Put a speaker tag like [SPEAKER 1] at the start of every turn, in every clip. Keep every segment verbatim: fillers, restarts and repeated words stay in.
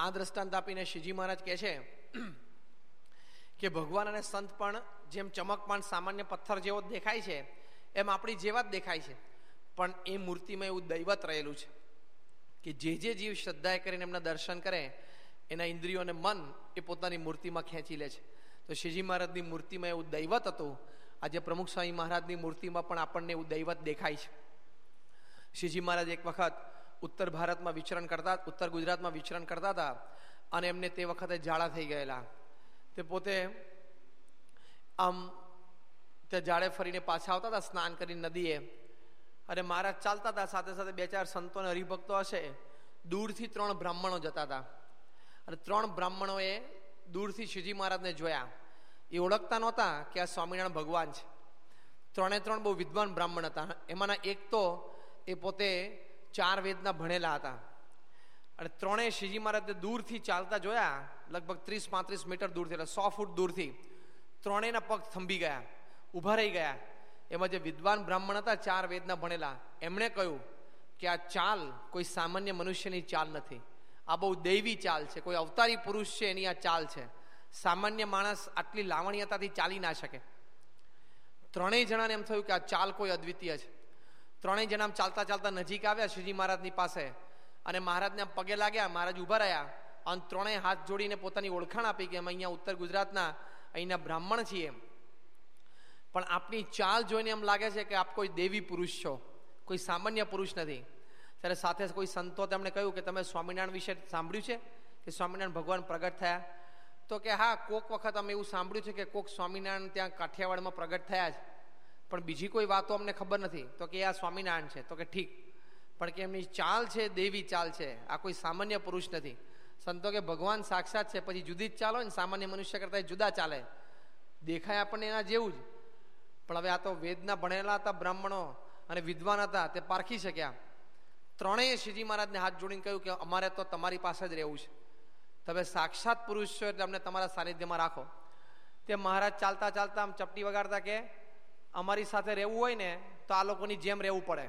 [SPEAKER 1] આ દ્રષ્ટાંત આપીને શ્રીજી મહારાજ કહે છે કે ભગવાન અને સંત પણ જેમ ચમકમાન સામાન્ય પથ્થર જેવો દેખાય છે એમ આપણી જેવા જ દેખાય છે, પણ એ મૂર્તિમાં એવું દૈવત રહેલું છે કે જે જે જીવ શ્રદ્ધાએ કરીને એમના દર્શન કરે એના ઇન્દ્રિયો અને મન એ પોતાની મૂર્તિમાં ખેંચી લે છે. તો શ્રીજી મહારાજની મૂર્તિમાં એવું દૈવત હતું. આજે પ્રમુખ સ્વામી મહારાજની મૂર્તિમાં પણ આપણને એવું દૈવત દેખાય છે. શ્રીજી મહારાજ એક વખત ઉત્તર ભારતમાં વિચરણ કરતા ઉત્તર ગુજરાતમાં વિચરણ કરતા હતા અને એમને તે વખતે ઝાડા થઈ ગયેલા. તે પોતે આમ તે ઝાડે ફરીને પાછા આવતા હતા સ્નાન કરીને નદીએ, અને મહારાજ ચાલતા હતા, સાથે સાથે બે ચાર સંતો અને હરિભક્તો હશે. દૂરથી ત્રણ બ્રાહ્મણો જતા હતા અને ત્રણ બ્રાહ્મણોએ દૂરથી શ્રીજી મહારાજને જોયા. એ ઓળખતા નહોતા કે આ સ્વામિનારાયણ ભગવાન છે. ત્રણે ત્રણ બહુ વિદ્વાન બ્રાહ્મણ હતા. એમાંના એક તો એ પોતે ચાર વેદના ભણેલા હતા અને ત્રણેય શ્રીજી મહારાજને દૂરથી ચાલતા જોયા, લગભગ ત્રીસ પાંત્રીસ મીટર દૂરથી, એટલે સો ફૂટ દૂરથી. ત્રણેયના પગ થંભી ગયા, ઊભા રહી ગયા. એમાં જે વિદ્વાન બ્રાહ્મણ હતા, ચાર વેદના ભણેલા, એમણે કહ્યું કે આ ચાલ કોઈ સામાન્ય મનુષ્યની ચાલ નથી, આ બહુ દૈવી ચાલ છે, કોઈ અવતારી પુરુષ છે એની આ ચાલ છે. સામાન્ય માણસ આટલી લાવણ્યતાથી ચાલી ના શકે. ત્રણેય જણાને એમ થયું કે આ ચાલ કોઈ અદ્વિતીય છે. ત્રણેય જણા ચાલતા ચાલતા નજીક આવ્યા શ્રીજી મહારાજની પાસે અને મહારાજને પગે લાગ્યા. મહારાજ ઉભા રહ્યા અને ત્રણેય હાથ જોડીને પોતાની ઓળખાણ આપી કે અમે અહીંયા ઉત્તર ગુજરાતના અહીંના બ્રાહ્મણ છીએ, પણ આપની ચાલ જોઈને એમ લાગે છે કે આપ કોઈ દેવી પુરુષ છો, કોઈ સામાન્ય પુરુષ નથી. ત્યારે સાથે કોઈ સંતો તેમણે કહ્યું કે તમે સ્વામિનારાયણ વિશે સાંભળ્યું છે કે સ્વામિનારાયણ ભગવાન પ્રગટ થયા? તો કે હા, કોક વખત અમે એવું સાંભળ્યું છે કે કોક સ્વામિનારાયણ ત્યાં કાઠિયાવાડમાં પ્રગટ થયા છે, પણ બીજી કોઈ વાતો અમને ખબર નથી. તો કે આ સ્વામિનારાયણ છે. તો કે ઠીક, પણ કે એમની ચાલ છે દેવી ચાલ છે, આ કોઈ સામાન્ય પુરુષ નથી. સંતો કે ભગવાન સાક્ષાત છે, પછી જુદી જ ચાલો ને, સામાન્ય મનુષ્ય કરતા જુદા ચાલે, દેખાય આપણને એના જેવું જ. પણ હવે આ તો વેદના ભણેલા હતા બ્રાહ્મણો અને વિદ્વાન હતા, તે પારખી શક્યા. ત્રણેય શ્રીજી મહારાજને હાથ જોડીને કહ્યું કે અમારે તો તમારી પાસે જ રહેવું છે, તમે સાક્ષાત પુરુષ છો એટલે અમને તમારા સાનિધ્યમાં રાખો. તે મહારાજ ચાલતા ચાલતા આમ ચપટી વગાડતા કે અમારી સાથે રહેવું હોય ને તો આ લોકોની જેમ રહેવું પડે,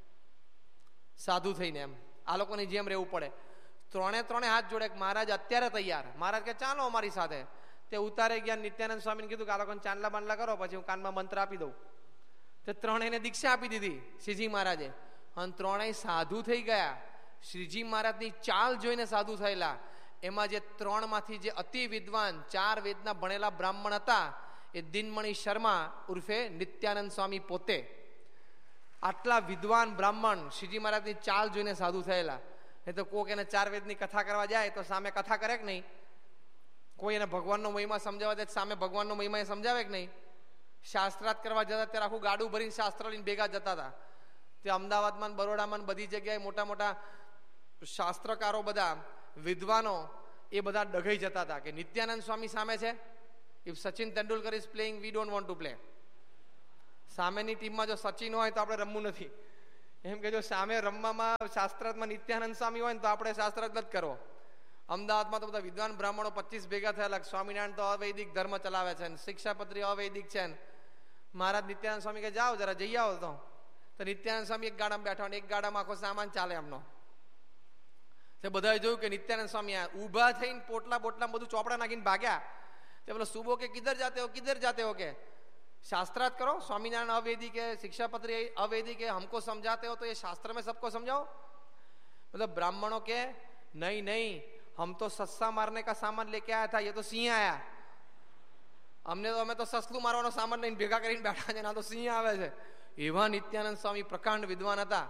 [SPEAKER 1] સાધુ થઈને એમ આ લોકોની જેમ રહેવું પડે. ત્રણે ત્રણે હાથ જોડે, મહારાજ અત્યારે તૈયાર. મહારાજ કે ચાલો અમારી સાથે. તે ઉતારે ગયા. નિત્યાનંદ સ્વામીને કીધું કે આ લોકોને ચાંદલા બાંદલા કરો, પછી હું કાનમાં મંત્ર આપી દઉં. તે ત્રણેયને દીક્ષા આપી દીધી શ્રીજી મહારાજે અને ત્રણેય સાધુ થઈ ગયા. શ્રીજી મહારાજની ચાલ જોઈને સાધુ થયેલા. એમાં જે ત્રણ માંથી જે અતિ વિદ્વાન ચાર વેદના ભણેલા બ્રાહ્મણ હતા એ દિનમણી શર્મા ઉર્ફે નિત્યાનંદ સ્વામી પોતે. આટલા વિદ્વાન બ્રાહ્મણ શ્રીજી મહારાજની ચાલ જોઈને સાધુ થયેલા. એ તો કોક એને ચાર વેદની કથા કરવા જાય તો સામે કથા કરે કે નહીં? કોઈ એને ભગવાનનો મહિમા સમજાવવા દે સામે ભગવાનનો મહિમા એ સમજાવે કે નહીં? શાસ્ત્રાર્થ કરવા જતા ત્યારે આખું ગાડું ભરીને શાસ્ત્ર લઈને ભેગા જતા હતા. તે અમદાવાદમાં બરોડામાં બધી જગ્યાએ મોટા મોટા શાસ્ત્રકારો, બધા વિદ્વાનો એ બધા ડઘાઈ જતા હતા કે નિત્યાનંદ સ્વામી સામે છે. If Sachin Tendulkar is playing we don't want to play. સામેની ટીમમાં જો સચિન હોય તો આપણે રમવું નથી. એમ કે જો સામે રમવામાં શાસ્ત્રાર્થમાં નિત્યાનંદ સ્વામી હોય ને તો આપણે શાસ્ત્રાર્થ જ કરવો. અમદાવાદમાં તો બધા વિદ્વાન બ્રાહ્મણો પચીસ ભેગા થયેલા. સ્વામિનારાયણ તો અવૈદિક ધર્મ ચલાવે છે, શિક્ષાપત્રી અવૈદિક છે. મહારાજ નિત્યાનંદ સ્વામી કે જાઓ જરા જઈ આવો. તો તો નિત્યાનંદ સ્વામી એક ગાડામાં બેઠા, એક ગાડામાં આખો સામાન ચાલે એમનો. તે બધાએ જોયું કે નિત્યાનંદ સ્વામી આ ઊભા થઈને પોટલા બોટલા બધું ચોપડા નાખીને ભાગ્યા. તે બોલો સુબો કે કિધર જાતે હો કિધર જાતે હો કે शास्त्रार्थ करो, स्वामीनारायण अवैदिक है, शिक्षापत्री अवैदिक है, हमको समझाते हो तो ये शास्त्र में सबको समझाओ. मतलब ब्राह्मणों के नहीं नहीं हम तो सस्सा मारने का सामान लेके आया था, ये तो सिंह आया. हमने तो हमें तो ससलू मारવાનો સામાન લઈને ભેગા કરીને બેઠા છે, ના તો સિંહ આવે છે. એવા નિત્યાનંદ સ્વામી પ્રકાંડ વિદ્વાન હતા.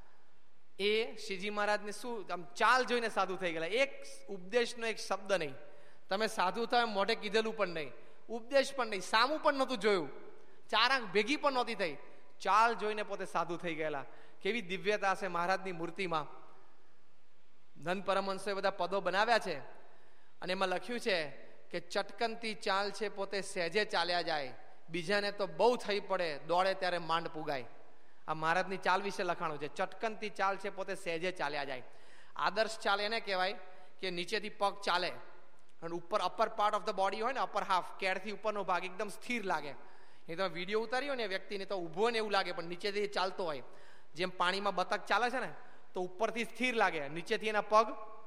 [SPEAKER 1] એ શ્રીજી મહારાજને શું આમ ચાલ જોઈને સાધુ થઈ ગયેલા. એક ઉપદેશનો એક શબ્દ નહીં, તમે સાધુ થાય મોઢે કીધેલું પણ નહીં, ઉપદેશ પણ નહીં, સામું પણ નહોતું જોયું, ચાર આંખ ભેગી પણ નહોતી થઈ, ચાલ જોઈને પોતે સાધુ થઈ ગયેલા. કેવી દિવ્યતા છે મહારાજની મૂર્તિમાં. ધન પરમહંસોએ બધા પદો બનાવ્યા છે અને એમાં લખ્યું છે કે ચટકનતી ચાલ છે પોતે સહેજે ચાલ્યા જાય, બીજાને તો બહુ થઈ પડે દોડે ત્યારે માંડ પુગાય. આ મહારાજની ચાલ વિશે લખાણું છે. ચટકનતી ચાલ છે પોતે સહેજે ચાલ્યા જાય. આદર્શ ચાલ એને કહેવાય કે નીચેથી પગ ચાલે અને ઉપર upper part of the body હોય ને, અપર હાફ કેડથી ઉપરનો ભાગ એકદમ સ્થિર લાગે. એ તમે વિડીયો ઉતાર્યો ને વ્યક્તિને તો ઊભો ને એવું લાગે, પણ નીચેથી ચાલતો હોય. જેમ પાણીમાં બતક ચાલે છે ને તો ઉપરથી સ્થિર લાગે, નીચેથી એના પગ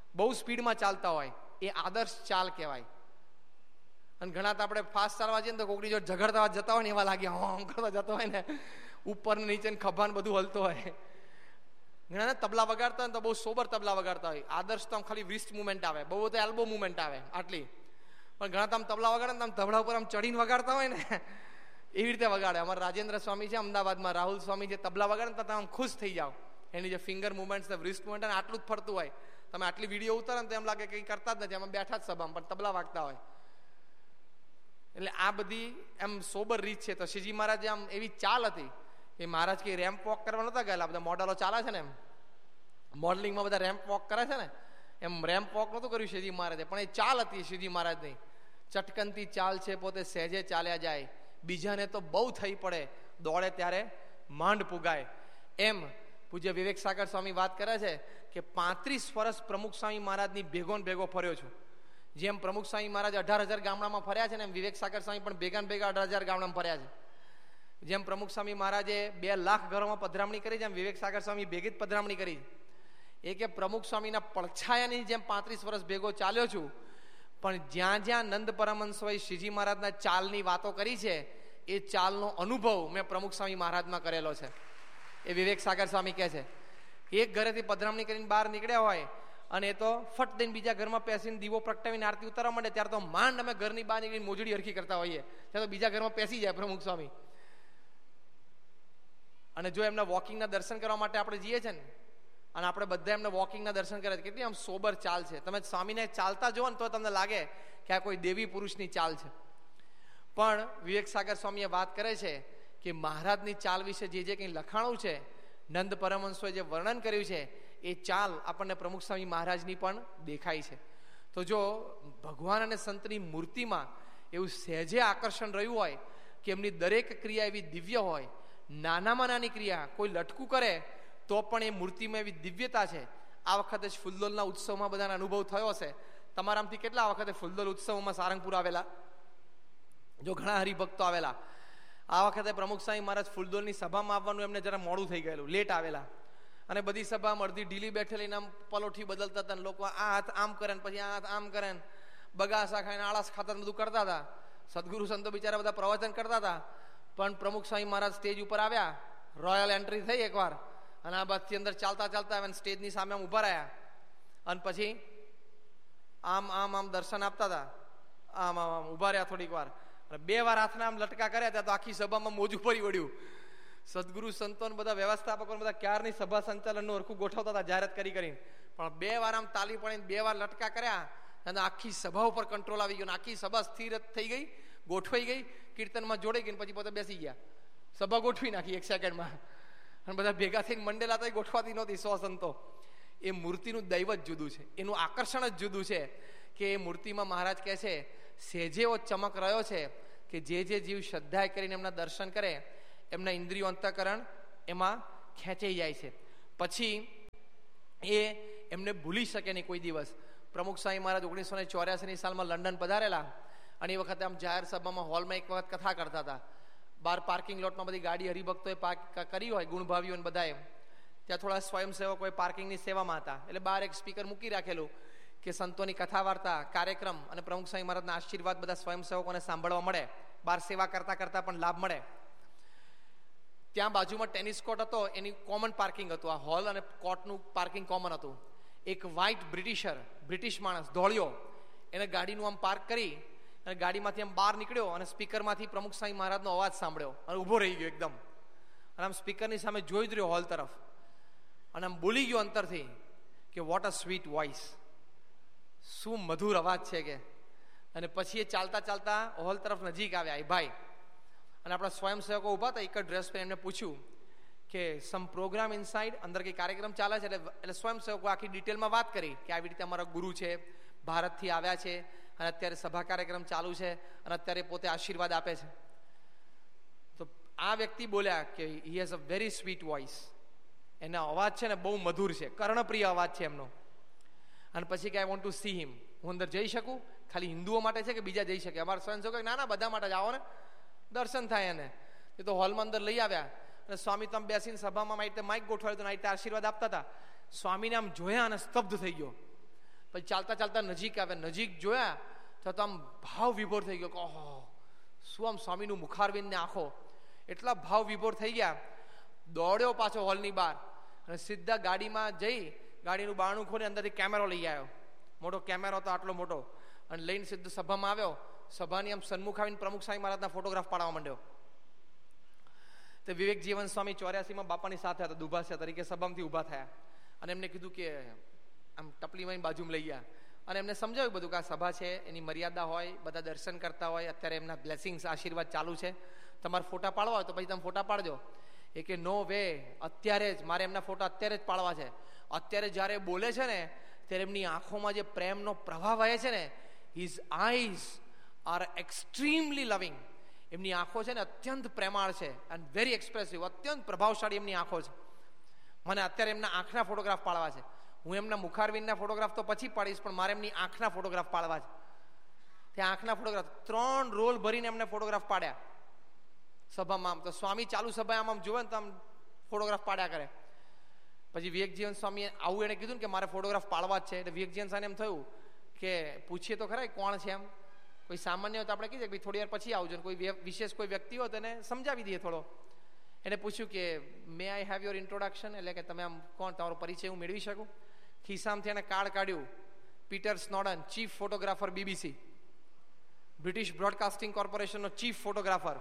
[SPEAKER 1] બહુ સ્પીડમાં ચાલતા હોય, એ આદર્શ ચાલ કહેવાય. અને ઘણા તો આપણે ફાસ્ટ ચાલવા જઈએ ને તો કોકની જો ઝઘડતા જતા હોય ને એવા લાગે, હોમ કરવા જતા હોય ને, ઉપર ને નીચે ખભાન બધું હલતો હોય. ઘણા તબલા વગાડતા હોય ને તો બહુ સોબર તબલા વગાડતા હોય. આદર્શ તો આમ ખાલી રિસ્ટ મુવમેન્ટ આવે, બહુ તો એલ્બો મુવમેન્ટ આવે આટલી. પણ ઘણા તો આમ તબલા વગાડે ને આમ તબલા ઉપર આમ ચડીને વગાડતા હોય ને એવી રીતે વગાડે. અમારા રાજેન્દ્ર સ્વામી છે અમદાવાદમાં, રાહુલ સ્વામી જે તબલા વગાડે ને તો તમે આમ ખુશ થઈ જાઓ. એની જે ફિંગર મુવમેન્ટ, રિસ્ટ મુવમેન્ટ આટલું જ ફરતું હોય. તમે આટલી વિડીયો ઉતારો ને તો એમ લાગે કંઈ કરતા જ નથી, આમાં બેઠા જ સભામાં પણ તબલા વાગતા હોય. એટલે આ બધી એમ સોબર રીત છે. તો શ્રીજી મહારાજ આમ એવી ચાલ હતી એ મહારાજ કે રેમ્પ વોક કરવા નતા ગયેલા. બધા મોડલો ચાલે છે ને, એમ મોડલિંગમાં બધા રેમ્પ વોક કરે છે ને, એમ રેમ્પ વોક નતું કર્યું શ્રીજી મહારાજે, પણ એ ચાલ હતી શ્રીજી મહારાજની. ચટકનતી ચાલ છે, પોતે સહેજે ચાલ્યા જાય, બીજાને તો બહુ થઈ પડે, દોડે ત્યારે માંડ પુગાય. એમ પૂજ્ય વિવેક સાગર સ્વામી વાત કરે છે કે પાંત્રીસ વર્ષ પ્રમુખ સ્વામી મહારાજની ભેગો ને ભેગો ફર્યો છું. જેમ પ્રમુખ સ્વામી મહારાજ અઢાર હજાર ગામડામાં ફર્યા છે ને, એમ વિવેક સાગર સ્વામી પણ ભેગા ને ભેગા અઢાર હજાર ગામડામાં ફર્યા છે. જેમ પ્રમુખ સ્વામી મહારાજે બે લાખ ઘરોમાં પધરામણી કરી, જેમ વિવેક સાગર સ્વામી ભેગી જ પધરામણી કરી. એ કે પ્રમુખ સ્વામીના પડછાયાની જેમ પાંત્રીસ વર્ષ ભેગો ચાલ્યો છું, પણ જ્યાં જ્યાં નંદ પરમહંસોએ શ્રીજી મહારાજના ચાલની વાતો કરી છે, એ ચાલનો અનુભવ મેં પ્રમુખ સ્વામી મહારાજમાં કરેલો છે. એ વિવેક સાગર સ્વામી કહે છે. એક ઘરેથી પધરામણી કરીને બહાર નીકળ્યા હોય અને એ તો ફટ દઈને બીજા ઘરમાં પેસીને દીવો પ્રગટાવીને આરતી ઉતારવા માંડે, ત્યારે તો માંડ અમે ઘરની બહાર નીકળીને મોજડી હરખી કરતા હોઈએ, ત્યારે તો બીજા ઘરમાં પેસી જાય પ્રમુખ સ્વામી. અને જો એમના વોકિંગના દર્શન કરવા માટે આપણે જઈએ છીએ ને, અને આપણે બધા એમને વોકિંગના દર્શન કરે છે, કેટલી આમ સોબર ચાલ છે. તમે સ્વામીને ચાલતા જુઓ ને તો તમને લાગે કે આ કોઈ દેવી પુરુષની ચાલ છે. પણ વિવેક સાગર સ્વામીએ વાત કરે છે કે મહારાજની ચાલ વિશે જે જે કંઈ લખાણું છે, નંદ પરમહંસોએ જે વર્ણન કર્યું છે, એ ચાલ આપણને પ્રમુખ સ્વામી મહારાજની પણ દેખાય છે. તો જો ભગવાન અને સંતની મૂર્તિમાં એવું સહેજે આકર્ષણ રહ્યું હોય કે એમની દરેક ક્રિયા એવી દિવ્ય હોય, નાનામાં નાની ક્રિયા કોઈ લટકું કરે તો પણ એ મૂર્તિમાં એવી દિવ્યતા છે. આ વખતે જ ફૂલદોલના ઉત્સવમાં બધાને અનુભવ થયો હશે. તમારામાંથી કેટલા વખતે ફૂલદોલ ઉત્સવમાં સારંગપુર આવેલા? જો ઘણા હરિભક્તો આવેલા. આ વખતે પ્રમુખ સ્વામી મહારાજ ફૂલદોલની સભામાં આવવાનું એમને જરા મોડું થઈ ગયેલું, લેટ આવેલા. અને બધી સભામાં અડધી ઢીલી બેઠેલી આમ પલોઠી બદલતા હતા, લોકો આ હાથ આમ કરે ને પછી આ હાથ આમ કરે ને બગાસા ખાઈને આળસ ખાતા બધું કરતા હતા. સદગુરુ સંતો બિચારા બધા પ્રવચન કરતા હતા. પણ પ્રમુખ સ્વામી મહારાજ સ્ટેજ ઉપર આવ્યા, રોયલ એન્ટ્રી થઈ એકવાર, અને આ બાદથી અંદર ચાલતા ચાલતા આવ્યા, સ્ટેજની સામે આમ ઉભા રહ્યા, અને પછી આમ આમ આમ દર્શન આપતા હતા. આમ આમ આમ ઉભા રહ્યા થોડીક વાર, અને બે વાર હાથના આમ લટકા કર્યા હતા, તો આખી સભામાં મોજું ફરી વળ્યું. સદગુરુ સંતો બધા વ્યવસ્થાપકો બધા ક્યારની સભા સંચાલનનું હરખું ગોઠવતા હતા જાહેરાત કરી કરીને, પણ બે વાર આમ તાલી પડીને બે વાર લટકા કર્યા અને આખી સભા ઉપર કંટ્રોલ આવી ગયો. આખી સભા સ્થિર થઈ ગઈ, ગોઠવાઈ ગઈ, કીર્તનમાં જોડાઈ ગઈ, પછી પોતે બેસી ગયા. સભા ગોઠવી નાખી એક સેકન્ડમાં, અને બધા ભેગા થઈને મંડેલા તો ગોઠવાતી નહોતી. સો સંતો. એ મૂર્તિનું દૈવ જ જુદું છે, એનું આકર્ષણ જ જુદું છે. કે એ મૂર્તિમાં મહારાજ કહે છે સેજે એવો ચમક રહ્યો છે કે જે જે જીવ શ્રદ્ધા કરીને એમના દર્શન કરે, એમના ઇન્દ્રિયો અંતઃકરણ એમાં ખેંચાઈ જાય છે. પછી એ એમને ભૂલી શકે નહીં કોઈ દિવસ. પ્રમુખ સ્વામી મહારાજ ઓગણીસો ને ચોર્યાસીની સાલમાં લંડન પધારેલા, અને એ વખતે આમ જાહેર સભામાં હોલમાં એક વખત કથા કરતા હતા. બહાર પાર્કિંગ લોટમાં બધી ગાડી હરિભક્તોએ પાર્ક કરી હોય, ગુણભાવીઓ બધાએ, ત્યાં થોડા સ્વયંસેવકોએ પાર્કિંગની સેવામાં હતા. એટલે બહાર એક સ્પીકર મૂકી રાખેલું કે સંતોની કથા વાર્તા કાર્યક્રમ અને પ્રમુખ સ્વામી મહારાજના આશીર્વાદ બધા સ્વયંસેવકોને સાંભળવા મળે, બહાર સેવા કરતા કરતા પણ લાભ મળે. ત્યાં બાજુમાં ટેનિસ કોર્ટ હતો, એની કોમન પાર્કિંગ હતું. આ હોલ અને કોર્ટનું પાર્કિંગ કોમન હતું. એક વ્હાઇટ બ્રિટિશર, બ્રિટિશ માણસ દોડ્યો, એને ગાડીનું આમ પાર્ક કરી અને ગાડીમાંથી આમ બહાર નીકળ્યો, અને સ્પીકરમાંથી પ્રમુખ સ્વામી મહારાજનો અવાજ સાંભળ્યો અને ઊભો રહી ગયો એકદમ, અને આમ સ્પીકરની સામે જોઈ જ રહ્યો હોલ તરફ, અને આમ બોલી ગયો અંતરથી કે વોટ અ સ્વીટ વોઇસ, શું મધુર અવાજ છે કે. અને પછી એ ચાલતા ચાલતા હોલ તરફ નજીક આવ્યા એ ભાઈ, અને આપણા સ્વયંસેવકો ઊભા હતા એક જ ડ્રેસ પહેરીને. એમને પૂછ્યું કે સમ પ્રોગ્રામ ઇનસાઇડ, અંદર કંઈ કાર્યક્રમ ચાલે છે? એટલે એટલે સ્વયંસેવકો આખી ડિટેલમાં વાત કરી કે આવી રીતે અમારા ગુરુ છે, ભારતથી આવ્યા છે, અને અત્યારે સભા કાર્યક્રમ ચાલુ છે, અને અત્યારે પોતે આશીર્વાદ આપે છે. તો આ વ્યક્તિ બોલ્યા કે he has a very sweet voice, એનો અવાજ છે ને બહુ મધુર છે, કર્ણપ્રિય અવાજ છે એમનો. અને પછી કે આઈ વોન્ટ ટુ સી હિમ, હું અંદર જઈ શકું? ખાલી હિન્દુઓ માટે છે કે બીજા જઈ શકે? અમારા સ્વયંસેવકો ના ના બધા માટે જ આવો ને, દર્શન થાય. એને એ તો હોલમાં અંદર લઈ આવ્યા, અને સ્વામી તો આમ બેસીને સભામાં આ રીતે માઇક ગોઠવાયું હતું, આ રીતે આશીર્વાદ આપતા હતા. સ્વામીને આમ જોયા અને સ્તબ્ધ થઈ ગયો. પછી ચાલતા ચાલતા નજીક આવે, નજીક જોયા તો આમ ભાવ વિભોર થઈ ગયો કે ઓહો શું આમ સ્વામીનું મુખારવિંદ ને આંખો, એટલા ભાવ વિભોર થઈ ગયા. દોડ્યો પાછો હોલની બહાર અને સીધા ગાડીમાં જઈ ગાડીનું બારણું ખોલી અંદરથી કેમેરો લઈ આવ્યો. મોટો કેમેરો હતો આટલો મોટો, અને લઈને સીધો સભામાં આવ્યો. સભાની આમ સન્મુખ આવીને પ્રમુખ સ્વામી મહારાજના ફોટોગ્રાફ પાડવા માંડ્યો. તો વિવેક જીવન સ્વામી ચોર્યાસીમાં બાપાની સાથે હતા, દુભાસિયા તરીકે સભામાંથી ઊભા થયા અને એમને કીધું કે આમ ટપલીમાં બાજુમાં લઈ ગયા અને એમને સમજાવ્યું બધું કે આ સભા છે, એની મર્યાદા હોય, બધા દર્શન કરતા હોય, અત્યારે એમના બ્લેસિંગ્સ આશીર્વાદ ચાલુ છે, તમારે ફોટા પાડવા હોય તો પછી તમે ફોટા પાડજો. એ કે નો વે, અત્યારે જ મારે એમના ફોટા અત્યારે જ પાડવા છે. અત્યારે જ્યારે બોલે છે ને ત્યારે એમની આંખોમાં જે પ્રેમનો પ્રવાહ વહે છે ને, હિઝ આઈઝ આર એક્સ્ટ્રીમલી લવિંગ. એમની આંખો છે ને અત્યંત પ્રેમાળ છે એન્ડ વેરી એક્સપ્રેસિવ, અત્યંત પ્રભાવશાળી એમની આંખો છે. મને અત્યારે એમના આંખના ફોટોગ્રાફ પાડવા છે. હું એમના મુખારવિંદના ફોટોગ્રાફ તો પછી પાડીશ, પણ મારે એમની આંખના ફોટોગ્રાફ પાડવા છે. ત્યાં આંખના ફોટોગ્રાફ ત્રણ રોલ ભરીને એમને ફોટોગ્રાફ પાડ્યા સભામાં. આમ તો સ્વામી ચાલુ સભા આમ આમ જુએ ને તો આમ ફોટોગ્રાફ પાડ્યા કરે. પછી વિવેકજીવન સ્વામી આવું એને કીધું ને કે મારે ફોટોગ્રાફ પાડવા જ છે. એટલે વિવેકજીવન સ્વામી એમ થયું કે પૂછીએ તો ખરા કોણ છે, એમ કોઈ સામાન્ય હોય તો આપણે કહીએ કે થોડી વાર પછી આવજો, કોઈ વિશેષ કોઈ વ્યક્તિ હોય તો એને સમજાવી દઈએ થોડો. એને પૂછ્યું કે મે આઈ હેવ યોર ઇન્ટ્રોડક્શન, એટલે કે તમે આમ કોણ, તમારો પરિચય હું મેળવી શકું. ખિસ્સામાંથી એને કાર્ડ કાઢ્યું. Peter સ્નોડન, chief photographer BBC, British broadcasting કોર્પોરેશનનો chief photographer.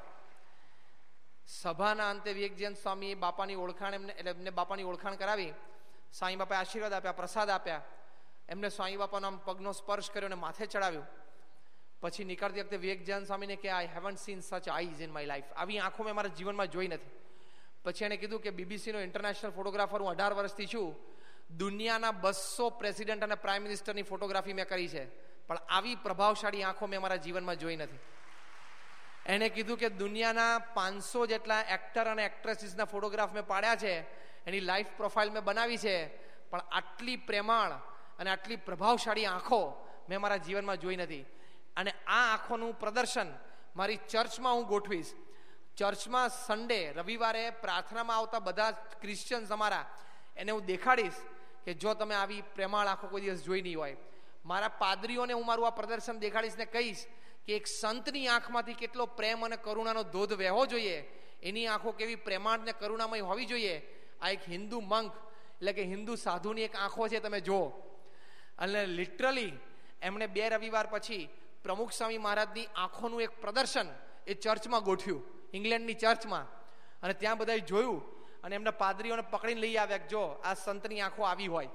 [SPEAKER 1] સભાના અંતે વિવેકજીવન સ્વામીએ બાપાની ઓળખાણ એમને એટલે એમને બાપાની ઓળખાણ કરાવી. સ્વામી બાપાએ આશીર્વાદ આપ્યા, પ્રસાદ આપ્યા. એમને સ્વામી બાપાનો આમ પગનો સ્પર્શ કર્યો અને માથે ચડાવ્યું. પછી નીકળતી વખતે વિવેકજીવન સ્વામીને કે આઈ હેવન્ટ સીન સચ આઈઝ ઇન માય લાઈફ, આવી આંખો મેં મારા જીવનમાં જોઈ નથી. પછી એને કીધું કે બીબીસીનો ઇન્ટરનેશનલ ફોટોગ્રાફર હું અઢાર વર્ષથી છું, દુનિયાના બસો પ્રેસિડેન્ટ અને પ્રાઇમ મિનિસ્ટરની ફોટોગ્રાફી મેં કરી છે, પણ આવી પ્રભાવશાળી આંખો મેં મારા જીવનમાં જોઈ નથી. એને કીધું કે દુનિયાના પાંચસો જેટલા એક્ટર અને એક્ટ્રેસીસના ફોટોગ્રાફ મેં પાડ્યા છે, એની લાઈફ પ્રોફાઇલ મેં બનાવી છે, પણ આટલી પ્રેમાળ અને આટલી પ્રભાવશાળી આંખો મેં મારા જીવનમાં જોઈ નથી. અને આ આંખોનું પ્રદર્શન મારી ચર્ચમાં હું ગોઠવીશ. ચર્ચમાં સન્ડે રવિવારે પ્રાર્થનામાં આવતા બધા ક્રિશ્ચિયન્સ અમારા, એને હું દેખાડીશ કે જો તમે આવી પ્રેમાળ આંખો કોઈ દિવસ જોઈ નહીં હોય. મારા પાદરીઓને હું મારું આ પ્રદર્શન દેખાડીશ ને કહીશ કે એક સંતની આંખમાંથી કેટલો પ્રેમ અને કરુણાનો ધોધ વહેવો જોઈએ, એની આંખો કેવી પ્રેમાળ ને કરુણામય હોવી જોઈએ. આ એક હિન્દુ મંક એટલે કે હિન્દુ સાધુની એક આંખો છે, તમે જુઓ. અને લિટરલી એમણે બે રવિવાર પછી પ્રમુખ સ્વામી મહારાજની આંખોનું એક પ્રદર્શન એ ચર્ચમાં ગોઠવ્યું, ઇંગ્લેન્ડની ચર્ચમાં. અને ત્યાં બધાએ જોયું અને એમના પાદરીઓને પકડીને લઈ આવ્યા કે જો આ સંતની આંખો આવી હોય,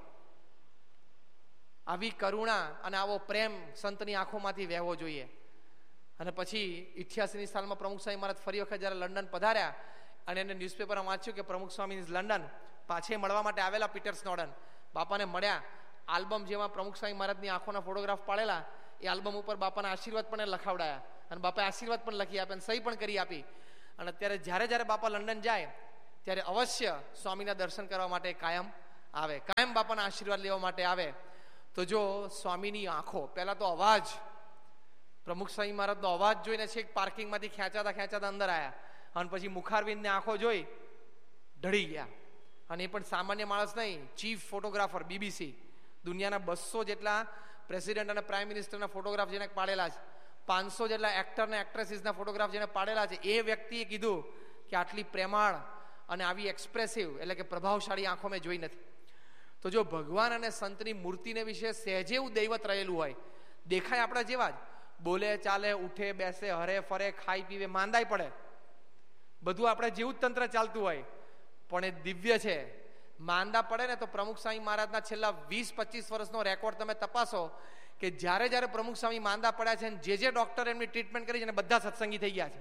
[SPEAKER 1] આવી કરુણા અને આવો પ્રેમ સંતની આંખોમાંથી વહેવો જોઈએ. અને પછી ઇઠ્યાસીની સાલમાં પ્રમુખ સ્વામી મહારાજ ફરી વખત જ્યારે લંડન પધાર્યા અને એને ન્યૂઝપેપરમાં વાંચ્યું કે પ્રમુખ સ્વામી ઇઝ લંડન, પાછે મળવા માટે આવેલા પીટર સ્નોડન. બાપાને મળ્યા, આલ્બમ જેમાં પ્રમુખ સ્વામી મહારાજની આંખોના ફોટોગ્રાફ પાડેલા, એ આલ્બમ ઉપર બાપાના આશીર્વાદ પણ લખાવડાયા અને બાપાએ આશીર્વાદ પણ લખી આપ્યા અને સહી પણ કરી આપી. અને અત્યારે જ્યારે જ્યારે બાપા લંડન જાય ત્યારે અવશ્ય સ્વામીના દર્શન કરવા માટે કાયમ આવે, કાયમ બાપાના આશીર્વાદ લેવા માટે આવે. તો જો સ્વામીની આંખો, પહેલા તો અવાજ, પ્રમુખ સ્વામી મહારાજનો અવાજ જોઈને છેક પાર્કિંગમાંથી ખેંચાતા ખેંચાતા અંદર આવ્યા અને પછી મુખારવિંદને આંખો જોઈ ઢળી ગયા. અને એ પણ સામાન્ય માણસ નહીં, ચીફ ફોટોગ્રાફર બીબીસી, દુનિયાના બસો જેટલા પ્રેસિડેન્ટ અને પ્રાઇમ મિનિસ્ટરના ફોટોગ્રાફ જેને પાડેલા છે, પાંચસો જેટલા એક્ટર અને એક્ટ્રેસીસના ફોટોગ્રાફ જેને પાડેલા છે, એ વ્યક્તિએ કીધું કે આટલી પ્રેમાળ અને આવી એક્સપ્રેસિવ એટલે કે પ્રભાવશાળી આંખો મેં જોઈ નથી. તો જો ભગવાન અને સંતની મૂર્તિને વિશે સહેજે એવું દૈવત રહેલું હોય, દેખાય આપણા જેવા જ, બોલે ચાલે ઉઠે બેસે હરે ફરે ખાઈ પીવે માંદાય પડે, બધું આપણે જેવું જ તંત્ર ચાલતું હોય, પણ એ દિવ્ય છે. માંદા પડે ને તો પ્રમુખ સ્વામી મહારાજના છેલ્લા વીસ પચીસ વર્ષનો રેકોર્ડ તમે તપાસો કે જ્યારે જ્યારે પ્રમુખ સ્વામી માંદા પડ્યા છે જે જે ડોક્ટર એમની ટ્રીટમેન્ટ કરી છે ને બધા સત્સંગી થઈ ગયા છે.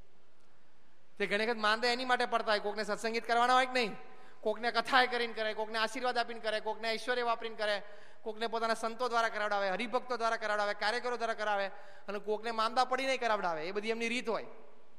[SPEAKER 1] તે ઘણી વખત માંદા એની માટે પડતા હોય, કોકને સત્સંગીત કરવાના હોય કે નહીં, કોકને કથાએ કરીને કરે, કોકને આશીર્વાદ આપીને કરે, કોકને ઐશ્વર્ય વાપરીને કરે, કોકને પોતાના સંતો દ્વારા કરાવડાવે, હરિભક્તો દ્વારા કરાવડાવે, કાર્યકરો દ્વારા કરાવે, અને કોકને માંદા પડી નહીં કરાવડાવે. એ બધી એમની રીત હોય.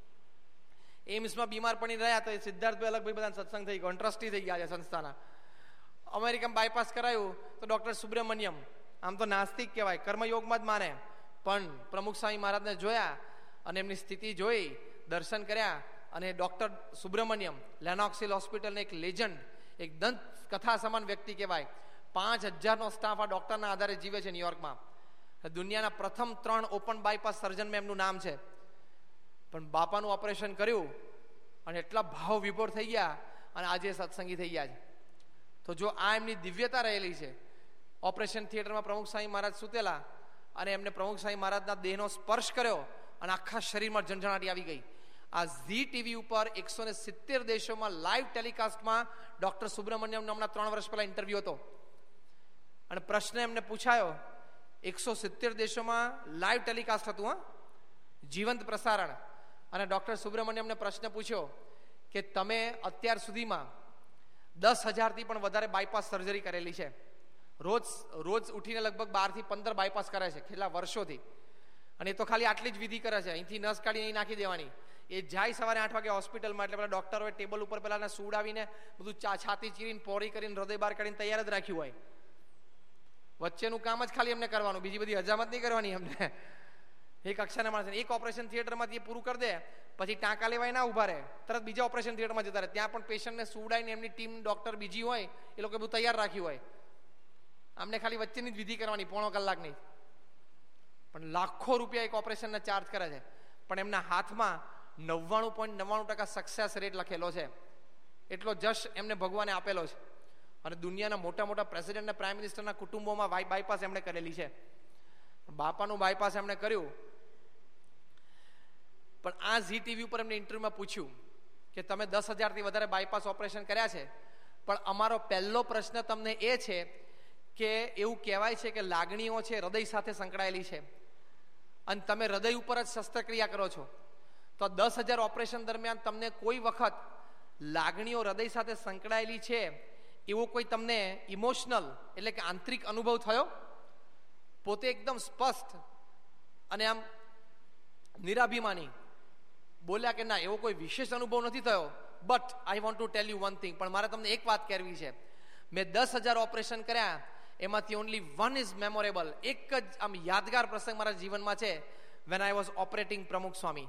[SPEAKER 1] એમ્સમાં બીમાર પડી રહ્યા તો એ સિદ્ધાર્થભાઈ અલગભાઈ બધા સત્સંગ થઈ ગયો, ટ્રસ્ટી થઈ ગયા છે સંસ્થાના. અમેરિકામાં બાયપાસ કરાયું તો ડોક્ટર સુબ્રમણ્યમ, આમ તો નાસ્તિક કહેવાય, કર્મયોગમાં જ માને, પણ પ્રમુખ સ્વામી મહારાજને જોયા અને એમની સ્થિતિ જોઈ, દર્શન કર્યા. અને ડોક્ટર સુબ્રમણ્યમ લેનોક્સિલ હોસ્પિટલને એક લેજન્ડ, એક દંત કથા સમાન વ્યક્તિ કહેવાય, પાંચ હજારનો સ્ટાફ આ ડૉક્ટરના આધારે જીવે છે ન્યુયોર્કમાં. દુનિયાના પ્રથમ ત્રણ ઓપન બાયપાસ સર્જનમાં એમનું નામ છે. પણ બાપાનું ઓપરેશન કર્યું અને એટલા ભાવ વિભોર થઈ ગયા અને આજે સત્સંગી થઈ ગયા છે. તો જો આ એમની દિવ્યતા રહેલી છે. ઓપરેશન થિયેટરમાં પ્રમુખ સ્વામી મહારાજ સૂતેલા અને એમને પ્રમુખ સ્વામી મહારાજના દેહનો સ્પર્શ કર્યો અને આખા શરીરમાં ઝંઝણાટી આવી ગઈ. આ ઝી ટીવી ઉપર એકસો ને સિત્તેર દેશોમાં લાઈવ ટેલિકાસ્ટમાં ડોક્ટર સુબ્રમણ્યમનો હમણાં ત્રણ વર્ષ પહેલા ઇન્ટરવ્યુ હતો અને પ્રશ્ન એમને પૂછાયો. એકસો સિત્તેર દેશોમાં લાઈવ ટેલિકાસ્ટ હતું, હા, જીવંત પ્રસારણ. અને ડોક્ટર સુબ્રમણ્યમને પ્રશ્ન પૂછ્યો કે તમે અત્યાર સુધીમાં દસ હજારથી પણ વધારે બાયપાસ સર્જરી કરેલી છે. રોજ રોજ ઉઠીને લગભગ બાર થી પંદર બાયપાસ કરે છે છેલ્લા વર્ષોથી. અને એ તો ખાલી આટલી જ વિધિ કરે છે. અહીંથી નસ કાઢીને અહીં નાખી દેવાની. એ જાય સવારે આઠ વાગે હોસ્પિટલમાં, એટલે પેલા ડોક્ટરોએ ટેબલ ઉપર પેલા સુડાવીને બધું ચા છાતી ચીરીને પોરી કરીને હૃદય બહાર કાઢીને તૈયાર જ રાખ્યું હોય. વચ્ચેનું કામ જ ખાલી એમને કરવાનું, બીજી બધી હજામત નહીં કરવાની એમને. એક અક્ષરના માણસ એક ઓપરેશન થિયેટરમાંથી પૂરું કરી દે પછી ટાંકા લેવાય ના ઉભા રહે, તરત બીજા ઓપરેશન થિયેટરમાં જતા રહે. ત્યાં પણ પેશન્ટને સુવડાવીને એમની ટીમ ડોક્ટર બીજી હોય એ લોકો બધું તૈયાર રાખ્યું હોય. આમને ખાલી વચ્ચેની જ વિધિ કરવાની પોણો કલાકની. પણ લાખો રૂપિયા એક ઓપરેશનના ચાર્જ કરે છે. પણ એમના હાથમાં નવ્વાણું પોઈન્ટ નવ્વાણું ટકા સક્સેસ રેટ લખેલો છે. એટલો જશ એમને ભગવાને આપેલો છે. અને દુનિયાના મોટા મોટા પ્રેસિડેન્ટ અને પ્રાઇમ મિનિસ્ટરના કુટુંબોમાં બાયપાસ એમણે કરેલી છે. બાપાનું બાયપાસ એમણે કર્યું. પણ આ ઝી ટીવી ઉપર એમને ઇન્ટરવ્યુમાં પૂછ્યું કે તમે દસ હજારથી વધારે બાયપાસ ઓપરેશન કર્યા છે, પણ અમારો પહેલો પ્રશ્ન તમને એ છે કે એવું કહેવાય છે કે લાગણીઓ છે હૃદય સાથે સંકળાયેલી છે અને તમે હૃદય ઉપર જ શસ્ત્રક્રિયા કરો છો. તો દસ હજાર ઓપરેશન દરમિયાન તમને કોઈ વખત લાગણીઓ હૃદય સાથે સંકળાયેલી છે એવો કોઈ તમને ઇમોશનલ એટલે કે આંતરિક અનુભવ થયો? પોતે એકદમ સ્પષ્ટ અને આમ નિરાભિમાની બોલ્યા કે ના, એવો કોઈ વિશેષ અનુભવ નથી થયો. But I want to tell you one thing, પણ મારે તમને એક વાત કહેવી છે. મેં દસ હજાર ઓપરેશન કર્યા, એમાંથી ઓનલી વન ઇઝ મેમોરેબલ. એક જ આમ યાદગાર પ્રસંગ મારા જીવનમાં છે. વેન આઈ વોઝ ઓપરેટિંગ પ્રમુખ સ્વામી.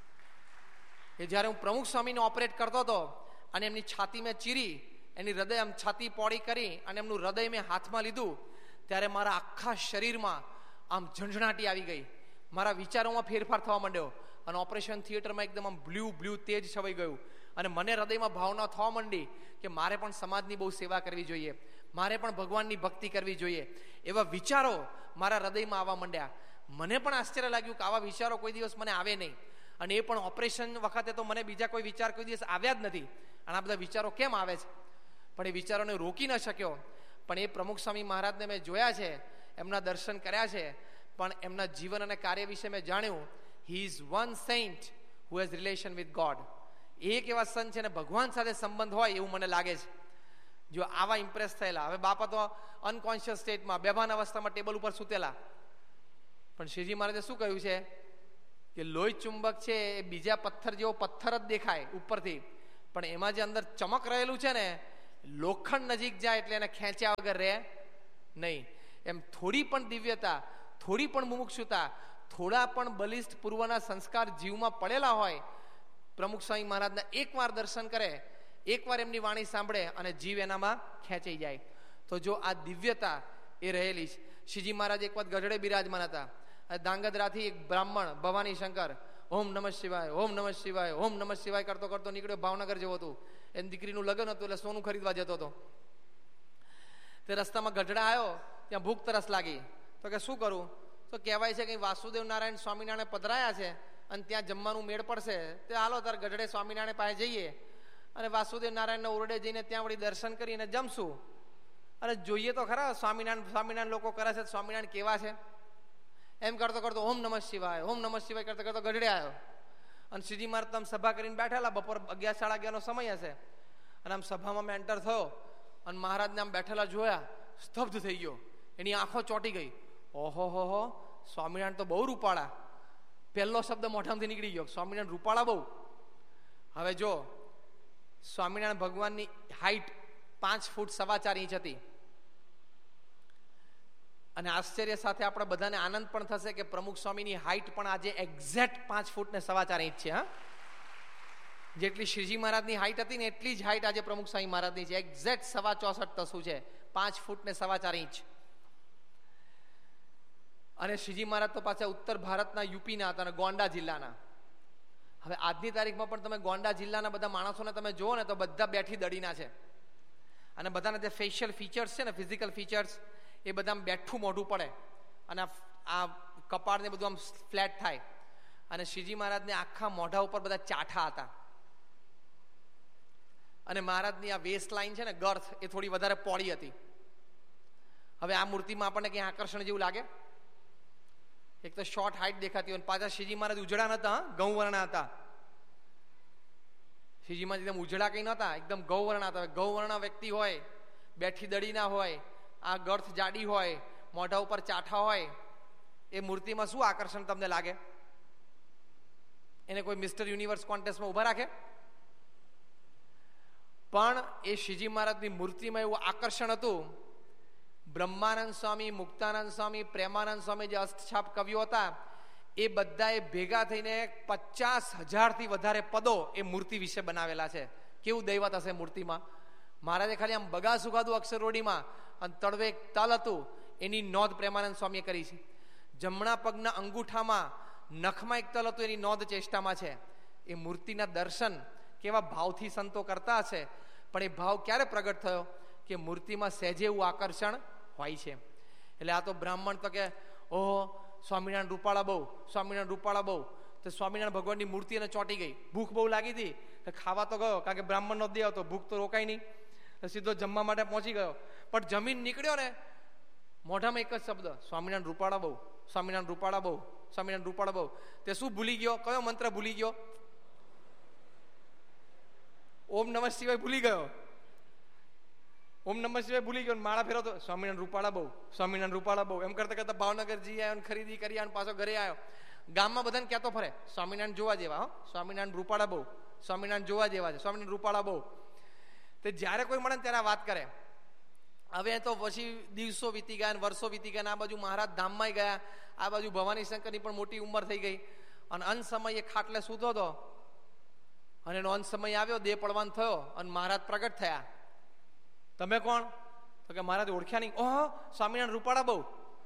[SPEAKER 1] એ જ્યારે હું પ્રમુખ સ્વામીને ઓપરેટ કરતો હતો અને એમની છાતી મેં ચીરી, એની હૃદય આમ છાતી પોળી કરી અને એમનું હૃદય મેં હાથમાં લીધું, ત્યારે મારા આખા શરીરમાં આમ ઝંઝણાટી આવી ગઈ. મારા વિચારોમાં ફેરફાર થવા માંડ્યો અને ઓપરેશન થિયેટરમાં એકદમ આમ બ્લુ બ્લુ તેજ છવાઈ ગયું. અને મને હૃદયમાં ભાવના થવા માંડી કે મારે પણ સમાજની બહુ સેવા કરવી જોઈએ, મારે પણ ભગવાનની ભક્તિ કરવી જોઈએ. એવા વિચારો મારા હૃદયમાં આવવા માંડ્યા. મને પણ આશ્ચર્ય લાગ્યું કે આવા વિચારો કોઈ દિવસ મને આવે નહીં. અને એ પણ ઓપરેશન વખતે તો મને બીજા કોઈ વિચાર કોઈ દિવસ આવ્યા જ નથી. અને આ બધા વિચારો કેમ આવે છે? પણ એ વિચારોને રોકી ન શક્યો. પણ એ પ્રમુખ સ્વામી મહારાજને મેં જોયા છે, એમના દર્શન કર્યા છે, પણ એમના જીવન અને કાર્ય વિશે મેં જાણ્યું. He is one Saint who has relation with God. એક એવા સંત છે ને ભગવાન સાથે સંબંધ હોય એવું મને લાગે છે. જો આવા ઇમ્પ્રેસ થયેલા. હવે બાપા તો અનકોન્શિયસ સ્ટેટમાં બેભાન અવસ્થામાં ટેબલ ઉપર સૂતેલા. પણ શ્રીજી મહારાજે શું કહ્યું છે કે લોહી ચુંબક છે એ બીજા પથ્થર જેવો પથ્થર જ દેખાય ઉપરથી, પણ એમાં જે અંદર ચમક રહેલું છે ને, લોખંડ નજીક જાય એટલે એને ખેંચ્યા વગર રહે નહીં. એમ થોડી પણ દિવ્યતા, થોડી પણ મુમુક્ષુતા, થોડા પણ બલિષ્ઠ પૂર્વના સંસ્કાર જીવમાં પડેલા હોય, પ્રમુખ સ્વામી મહારાજના એકવાર દર્શન કરે, એકવાર એમની વાણી સાંભળે અને જીવ એનામાં ખેંચાઈ જાય. તો જો આ દિવ્યતા એ રહેલી છે. શ્રીજી મહારાજ એક વખત ગઢડે બિરાજમાન હતા. ધાંગધ્રાથી એક બ્રાહ્મણ ભવાની શંકર ઓમ નમઃ શિવાય ઓમ નમઃ શિવાય ઓમ નમઃ શિવાય કરતો કરતો નીકળ્યો ભાવનગર જેવો હતું. એની દીકરીનું લગ્ન હતું એટલે સોનું ખરીદવા જતો હતો. તે રસ્તામાં ગઢડા આવ્યો, ત્યાં ભૂખ તરસ લાગી. તો કે શું કરું? તો કહેવાય છે કે વાસુદેવ નારાયણ સ્વામિનારાયણ પધરાયા છે અને ત્યાં જમવાનું મેળ પડશે, તે હાલો તાર ગઢડે સ્વામિનારાયણ પાસે જઈએ અને વાસુદેવ નારાયણના ઓરડે જઈને ત્યાં વળી દર્શન કરીને જમશું. અને જોઈએ તો ખરા સ્વામિનારાયણ સ્વામિનારાયણ લોકો કરે છે, સ્વામિનારાયણ કેવા છે. એમ કરતો કરતો ઓમ નમઃ શિવાય ઓમ નમઃ શિવાય કરતો કરતો ગઢડે આવ્યો. અને શ્રીજી મહારાજ આમ સભા કરીને બેઠેલા, બપોર અગિયાર સાડા અગિયારનો સમય હશે. અને આમ સભામાં મેં એન્ટર થયો અને મહારાજને આમ બેઠેલા જોયા, સ્તબ્ધ થઈ ગયો. એની આંખો ચોંટી ગઈ. ઓહો હો હો, સ્વામિનારાયણ તો બહુ રૂપાળા. પહેલો શબ્દ મોઢામાંથી નીકળી ગયો, સ્વામિનારાયણ રૂપાળા બહુ. હવે જો સ્વામિનારાયણ ભગવાનની હાઈટ પાંચ ફૂટ સવા ચાર ઇંચ હતી. અને આશ્ચર્ય સાથે આપણે બધાને આનંદ પણ થશે કે પ્રમુખ સ્વામીની હાઈટ પણ આજે એક્ઝેક્ટ પાંચ ફૂટ ને સવા ચાર ઇંચ છે. હા, જેટલી શ્રીજી મહારાજની હાઈટ હતી ને એટલી જ હાઈટ આજે પ્રમુખ સ્વામી મહારાજની છે. એક્ઝેક્ટ સવા ચોસઠ તસુ છે. પાંચ ફૂટ ને સવા ચાર ઇંચ. અને શ્રીજી મહારાજ તો પાછા ઉત્તર ભારતના યુપીના હતા અને ગોંડા જિલ્લાના. હવે આજની તારીખમાં પણ તમે ગોંડા જિલ્લાના બધા માણસોને તમે જુઓ ને તો બધા બેઠી દડીના છે, અને બધાના જે ફેશિયલ ફીચર્સ છે ને, ફિઝિકલ ફીચર્સ, એ બધા બેઠું મોઢું પડે અને આ કપાળને બધું આમ ફ્લેટ થાય. અને શ્રીજી મહારાજને આખા મોઢા ઉપર બધા ચાઠા હતા. અને મહારાજની આ વેસ્ટ લાઈન છે ને, ગર્થ, એ થોડી વધારે પોળી હતી. હવે આ મૂર્તિમાં આપણને ક્યાં આકર્ષણ જેવું લાગે? એક તો શોર્ટ હાઈટ દેખાતી હોય, પાછા શ્રીજી મહારાજ ઉજળા નતા, ગૌવર્ણા હતા. શ્રીજી મહારાજ એકદમ ઉજળા કઈ નતા, એકદમ ગૌવર્ણા હતા. ગૌવર્ણા વ્યક્તિ હોય, બેઠી દડીના હોય, આ ગર્થ જાડી હોય, મોઢા ઉપર ચાઠા હોય, એ મૂર્તિમાં શું આકર્ષણ તમને લાગે? એને કોઈ મિસ્ટર યુનિવર્સ કોન્ટેસ્ટમાં ઉભા રાખે? પણ એ શ્રીજી મહારાજની મૂર્તિમાં એવું આકર્ષણ હતું. બ્રહ્માનંદ સ્વામી, મુક્તાનંદ સ્વામી, પ્રેમાનંદ સ્વામી, જે અષ્ટછાપ કવિઓ હતા, એ બધાએ ભેગા થઈને પચાસ હજારથી વધારે પદો એ મૂર્તિ વિશે બનાવેલા છે. કેવું દૈવત હશે મૂર્તિમાં! મહારાજે ખાલી આમ બગા સુગાદું અક્ષરરોડીમાં, અને તળવે એક તલ હતું, એની નોંધ પ્રેમાનંદ સ્વામીએ કરી છે. જમણા પગના અંગૂઠામાં નખમાં એક તલ હતું, એની નોંધ ચેષ્ટામાં છે. એ મૂર્તિના દર્શન કેવા ભાવથી સંતો કરતા હશે, પણ એ ભાવ ક્યારે પ્રગટ થયો? કે મૂર્તિમાં સહેજે એવું આકર્ષણ હોય છે. એટલે આ તો બ્રાહ્મણ તો કે ઓહો સ્વામિનારાયણ રૂપાળા બહુ, સ્વામિનારાયણ રૂપાળા બહુ. તો સ્વામિનારાયણ ભગવાનની મૂર્તિ એને ચોંટી ગઈ, ભૂખ બહુ લાગી હતી, તો ખાવા તો ગયો, કારણ કે બ્રાહ્મણ નો દેહ હતો, ભૂખ તો રોકાય નહીં, સીધો જમવા માટે પહોંચી ગયો. પણ જમીન નીકળ્યો ને, મોઢામાં એક જ શબ્દ, સ્વામિનારાયણ રૂપાળા બહુ, સ્વામિનારાયણ રૂપાળા બહુ, સ્વામિનારાયણ રૂપાળા બહુ. તે શું ભૂલી ગયો? કયો મંત્ર ભૂલી ગયો? ઓમ નમઃ શિવાય ભૂલી ગયો. ઓમ નમઃ શિવાય ભૂલી ગયો, માળા ફેરવતો, સ્વામિનારાયણ રૂપાળા બહુ, સ્વામિનારાયણ રૂપાળા બહુ. એમ કરતા કરતા ભાવનગર જઈ આવ્યો, ખરીદી કરી આવ્યો, પાછો ઘરે આવ્યો. ગામમાં બધાને કહેતો ફરે, સ્વામિનારાયણ જોવા જેવા, હો સ્વામિનારાયણ રૂપાળા બહુ, સ્વામિનારાયણ જોવા જેવા છે, સ્વામિનારાયણ રૂપાળા બહુ. તે જ્યારે કોઈ મળે ને ત્યારે વાત કરે. હવે તો પછી દિવસો વીતી ગયા, વર્ષો વીતી ગયા, આ બાજુ મહારાજ ધામમાં ગયા, આ બાજુ ભવાની શંકરની પણ મોટી ઉંમર થઈ ગઈ, અને અંત સમયે ખાટલે સૂતો હતો, અને એનો અંત સમય આવ્યો, દેહ પડવાન થયો, અને મહારાજ પ્રગટ થયા. તમે કોણ? તો કે મહારાજ ઓળખ્યા નહીં. ઓહો સ્વામિનારાયણ રૂપાળા બહુ.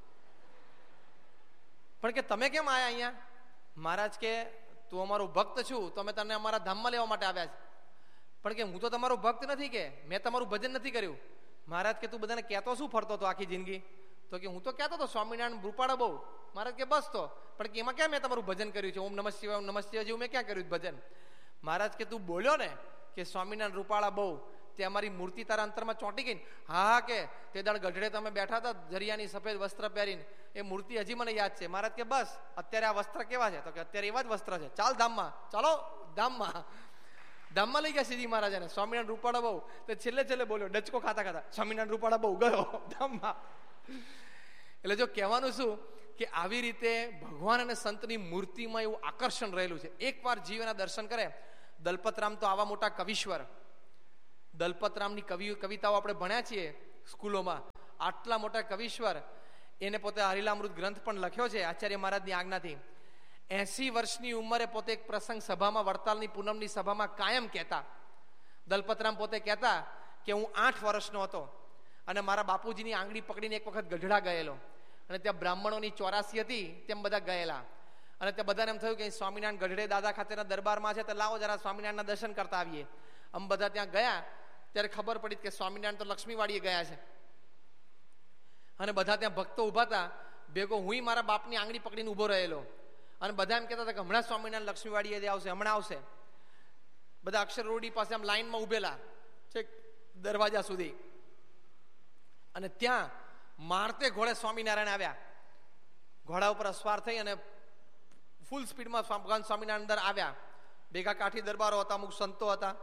[SPEAKER 1] પણ કે તમે કેમ આયા અહીંયા? મહારાજ કે તું અમારો ભક્ત છું, તો અમે તને અમારા ધામમાં લેવા માટે આવ્યા છે. પણ કે હું તો તમારો ભક્ત નથી, કે મેં તમારું ભજન નથી કર્યું. મહારાજ કે તું બધાને કહેતો શું ફરતો હતો આખી જિંદગી? તો કે હું તો કહેતો હતો સ્વામિનારાયણ રૂપાળા બહુ. મહારાજ કે બસ તો, પણ કે એમાં ક્યાં મેં તમારું ભજન કર્યું છે? ઓમ નમઃ શિવાય, ઓમ નમઃ શિવાય જેવું મેં ક્યાં કર્યું ભજન? મહારાજ કે તું બોલ્યો ને કે સ્વામિનારાયણ રૂપાળા બહુ, તે અમારી મૂર્તિ તારા અંતરમાં ચોંટી ગઈ. હા હા, કે તે દાડ ગઢડે તમે બેઠા હતા જરિયાની સફેદ વસ્ત્ર પહેરીને, એ મૂર્તિ હજી મને યાદ છે. મહારાજ કે બસ અત્યારે આ વસ્ત્ર કેવા છે? તો કે અત્યારે એવા જ વસ્ત્ર છે, ચાલ ધામમાં, ચાલો ધામમાં. ધામમાં લઈ ગયા શ્રીજી મહારાજાને, સ્વામિનારાયણ રૂપાળા બહુ. તો છેલ્લે છેલ્લે બોલ્યો, ડચકો ખાતા ખાતા, સ્વામિનારાયણ રૂપાળા બહુ, ગયો ધામમાં. એટલે જો કહેવાનું શું, કે આવી રીતે ભગવાન અને સંતની મૂર્તિમાં એવું આકર્ષણ રહેલું છે. એકવાર જીવના દર્શન કરે. દલપતરામ તો આવા મોટા કવિશ્વર, દલપતરામની કવિ કવિતાઓ આપણે ભણ્યા છીએ સ્કૂલોમાં. આટલા મોટા કવિશ્વર, એને પોતે હરિલામૃત ગ્રંથ પણ લખ્યો છે આચાર્ય મહારાજની આજ્ઞાથી. એસી વર્ષની ઉંમરે પોતે એક પ્રસંગ સભામાં, વડતાલની પૂનમની સભામાં કાયમ કહેતા. દલપતરામ પોતે કહેતા કે હું આઠ વર્ષનો હતો અને મારા બાપુજીની આંગળી પકડીને એક વખત ગઢડા ગયેલો, અને ત્યાં બ્રાહ્મણોની ચોરાસી હતી, તેમ બધા ગયેલા. અને ત્યાં બધાને એમ થયું કે સ્વામિનારાયણ ગઢડે દાદા ખાતેના દરબારમાં છે, તો લાવો જરા સ્વામિનારાયણના દર્શન કરતા આવીએ. આમ બધા ત્યાં ગયા ત્યારે ખબર પડી કે સ્વામિનારાયણ તો લક્ષ્મીવાડીએ ગયા છે. અને બધા ત્યાં ભક્તો ઉભા હતા, ભેગો હું મારા બાપની આંગળી પકડીને ઉભો રહેલો. અને બધા એમ કહેતા હતા કે હમણાં સ્વામિનારાયણ લક્ષ્મીવાડીએ આવશે, હમણાં આવશે. બધા અક્ષર રોડી પાસે આમ લાઈનમાં ઉભેલા છે દરવાજા સુધી. અને ત્યાં મારતે ઘોડે સ્વામિનારાયણ આવ્યા. ઘોડા ઉપર અસવાર થઈ અને ફૂલ સ્પીડમાં ભગવાન સ્વામિનારાયણ અંદર આવ્યા. ભેગા કાઠી દરબારો હતા, અમુક સંતો હતા.